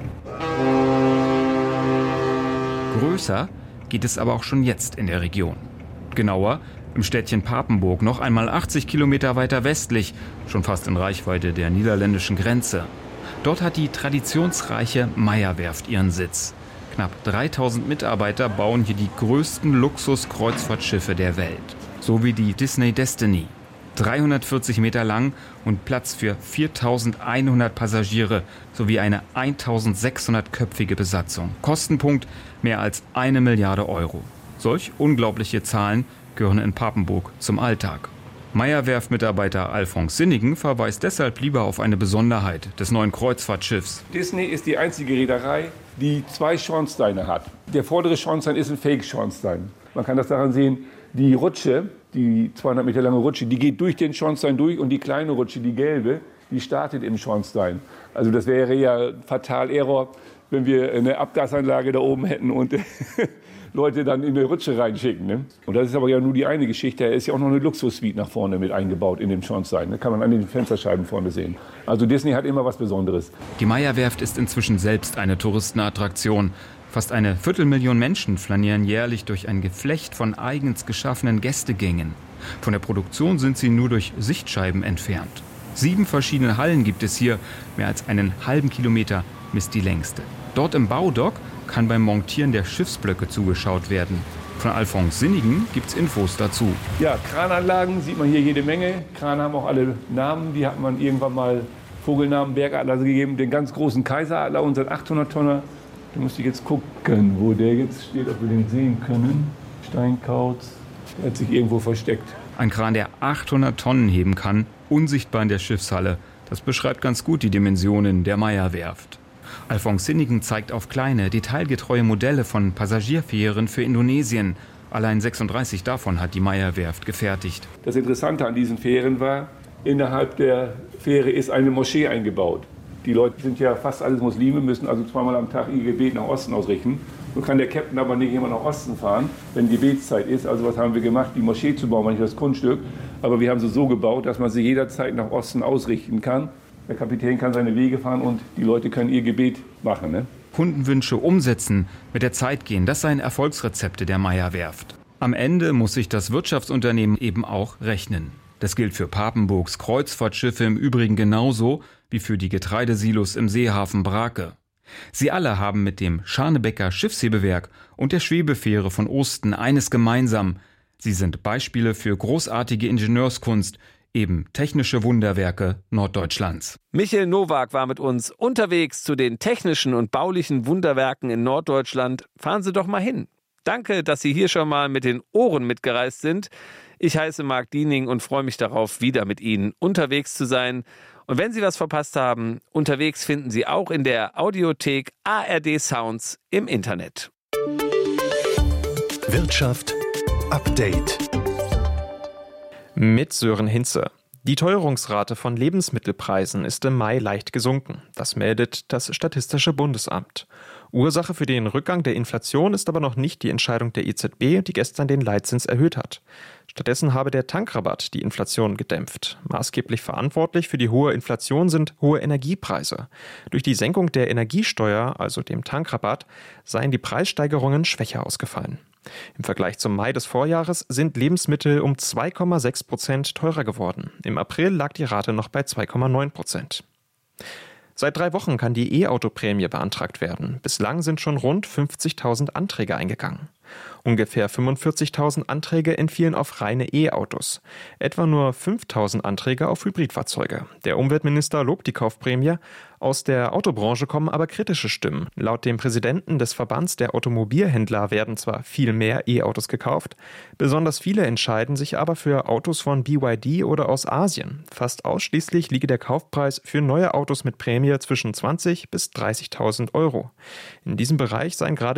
Größer geht es aber auch schon jetzt in der Region. Genauer im Städtchen Papenburg, noch einmal 80 Kilometer weiter westlich, schon fast in Reichweite der niederländischen Grenze. Dort hat die traditionsreiche Meyer-Werft ihren Sitz. Knapp 3000 Mitarbeiter bauen hier die größten Luxus-Kreuzfahrtschiffe der Welt. So wie die Disney Destiny. 340 Meter lang und Platz für 4.100 Passagiere sowie eine 1.600-köpfige Besatzung. Kostenpunkt mehr als 1 Milliarde Euro. Solch unglaubliche Zahlen gehören in Papenburg zum Alltag. Meyer-Werft-Mitarbeiter Alfons Sinnigen verweist deshalb lieber auf eine Besonderheit des neuen Kreuzfahrtschiffs. Disney ist die einzige Reederei, die 2 Schornsteine hat. Der vordere Schornstein ist ein Fake-Schornstein. Man kann das daran sehen, die Rutsche, die 200 Meter lange Rutsche, die geht durch den Schornstein durch und die kleine Rutsche, die gelbe, die startet im Schornstein. Also das wäre ja fatal Error, wenn wir eine Abgasanlage da oben hätten und Leute dann in die Rutsche reinschicken. Ne? Und das ist aber ja nur die eine Geschichte. Da ist ja auch noch eine Luxussuite nach vorne mit eingebaut in dem Schornstein. Da kann man an den Fensterscheiben vorne sehen. Also Disney hat immer was Besonderes. Die Meyer-Werft ist inzwischen selbst eine Touristenattraktion. Fast 250.000 Menschen flanieren jährlich durch ein Geflecht von eigens geschaffenen Gästegängen. Von der Produktion sind sie nur durch Sichtscheiben entfernt. 7 verschiedene Hallen gibt es hier. Mehr als einen halben Kilometer misst die längste. Dort im Baudock kann beim Montieren der Schiffsblöcke zugeschaut werden. Von Alfons Sinnigen gibt's Infos dazu. Ja, Krananlagen sieht man hier jede Menge. Krane haben auch alle Namen. Die hat man irgendwann mal Vogelnamen, Bergadler gegeben. Den ganz großen Kaiseradler, unseren 800-Tonner. Da muss ich jetzt gucken, wo der jetzt steht, ob wir den sehen können. Steinkauz, der hat sich irgendwo versteckt. Ein Kran, der 800 Tonnen heben kann, unsichtbar in der Schiffshalle. Das beschreibt ganz gut die Dimensionen der Meyer-Werft. Alfons Sinnigen zeigt auf kleine, detailgetreue Modelle von Passagierfähren für Indonesien. Allein 36 davon hat die Meyer-Werft gefertigt. Das Interessante an diesen Fähren war, innerhalb der Fähre ist eine Moschee eingebaut. Die Leute sind ja fast alles Muslime, müssen also 2-mal am Tag ihr Gebet nach Osten ausrichten. So kann der Captain aber nicht immer nach Osten fahren, wenn Gebetszeit ist. Also was haben wir gemacht? Die Moschee zu bauen, war nicht das Kunststück. Aber wir haben sie so gebaut, dass man sie jederzeit nach Osten ausrichten kann. Der Kapitän kann seine Wege fahren und die Leute können ihr Gebet machen. Ne? Kundenwünsche umsetzen, mit der Zeit gehen, das seien Erfolgsrezepte der Meyer-Werft. Am Ende muss sich das Wirtschaftsunternehmen eben auch rechnen. Das gilt für Papenburgs Kreuzfahrtschiffe im Übrigen genauso wie für die Getreidesilos im Seehafen Brake. Sie alle haben mit dem Scharnebecker Schiffshebewerk und der Schwebefähre von Osten eines gemeinsam. Sie sind Beispiele für großartige Ingenieurskunst, eben technische Wunderwerke Norddeutschlands. Michael Nowak war mit uns unterwegs zu den technischen und baulichen Wunderwerken in Norddeutschland. Fahren Sie doch mal hin. Danke, dass Sie hier schon mal mit den Ohren mitgereist sind. Ich heiße Marc Diening und freue mich darauf, wieder mit Ihnen unterwegs zu sein. Und wenn Sie was verpasst haben, unterwegs finden Sie auch in der Audiothek ARD Sounds im Internet. Wirtschaft Update. Mit Sören Hinze. Die Teuerungsrate von Lebensmittelpreisen ist im Mai leicht gesunken. Das meldet das Statistische Bundesamt. Ursache für den Rückgang der Inflation ist aber noch nicht die Entscheidung der EZB, die gestern den Leitzins erhöht hat. Stattdessen habe der Tankrabatt die Inflation gedämpft. Maßgeblich verantwortlich für die hohe Inflation sind hohe Energiepreise. Durch die Senkung der Energiesteuer, also dem Tankrabatt, seien die Preissteigerungen schwächer ausgefallen. Im Vergleich zum Mai des Vorjahres sind Lebensmittel um 2,6% teurer geworden. Im April lag die Rate noch bei 2,9%. Seit 3 Wochen kann die E-Auto-Prämie beantragt werden. Bislang sind schon rund 50.000 Anträge eingegangen. Ungefähr 45.000 Anträge entfielen auf reine E-Autos. Etwa nur 5.000 Anträge auf Hybridfahrzeuge. Der Umweltminister lobt die Kaufprämie. Aus der Autobranche kommen aber kritische Stimmen. Laut dem Präsidenten des Verbands der Automobilhändler werden zwar viel mehr E-Autos gekauft, besonders viele entscheiden sich aber für Autos von BYD oder aus Asien. Fast ausschließlich liege der Kaufpreis für neue Autos mit Prämie zwischen 20.000 bis 30.000 Euro. In diesem Bereich seien gerade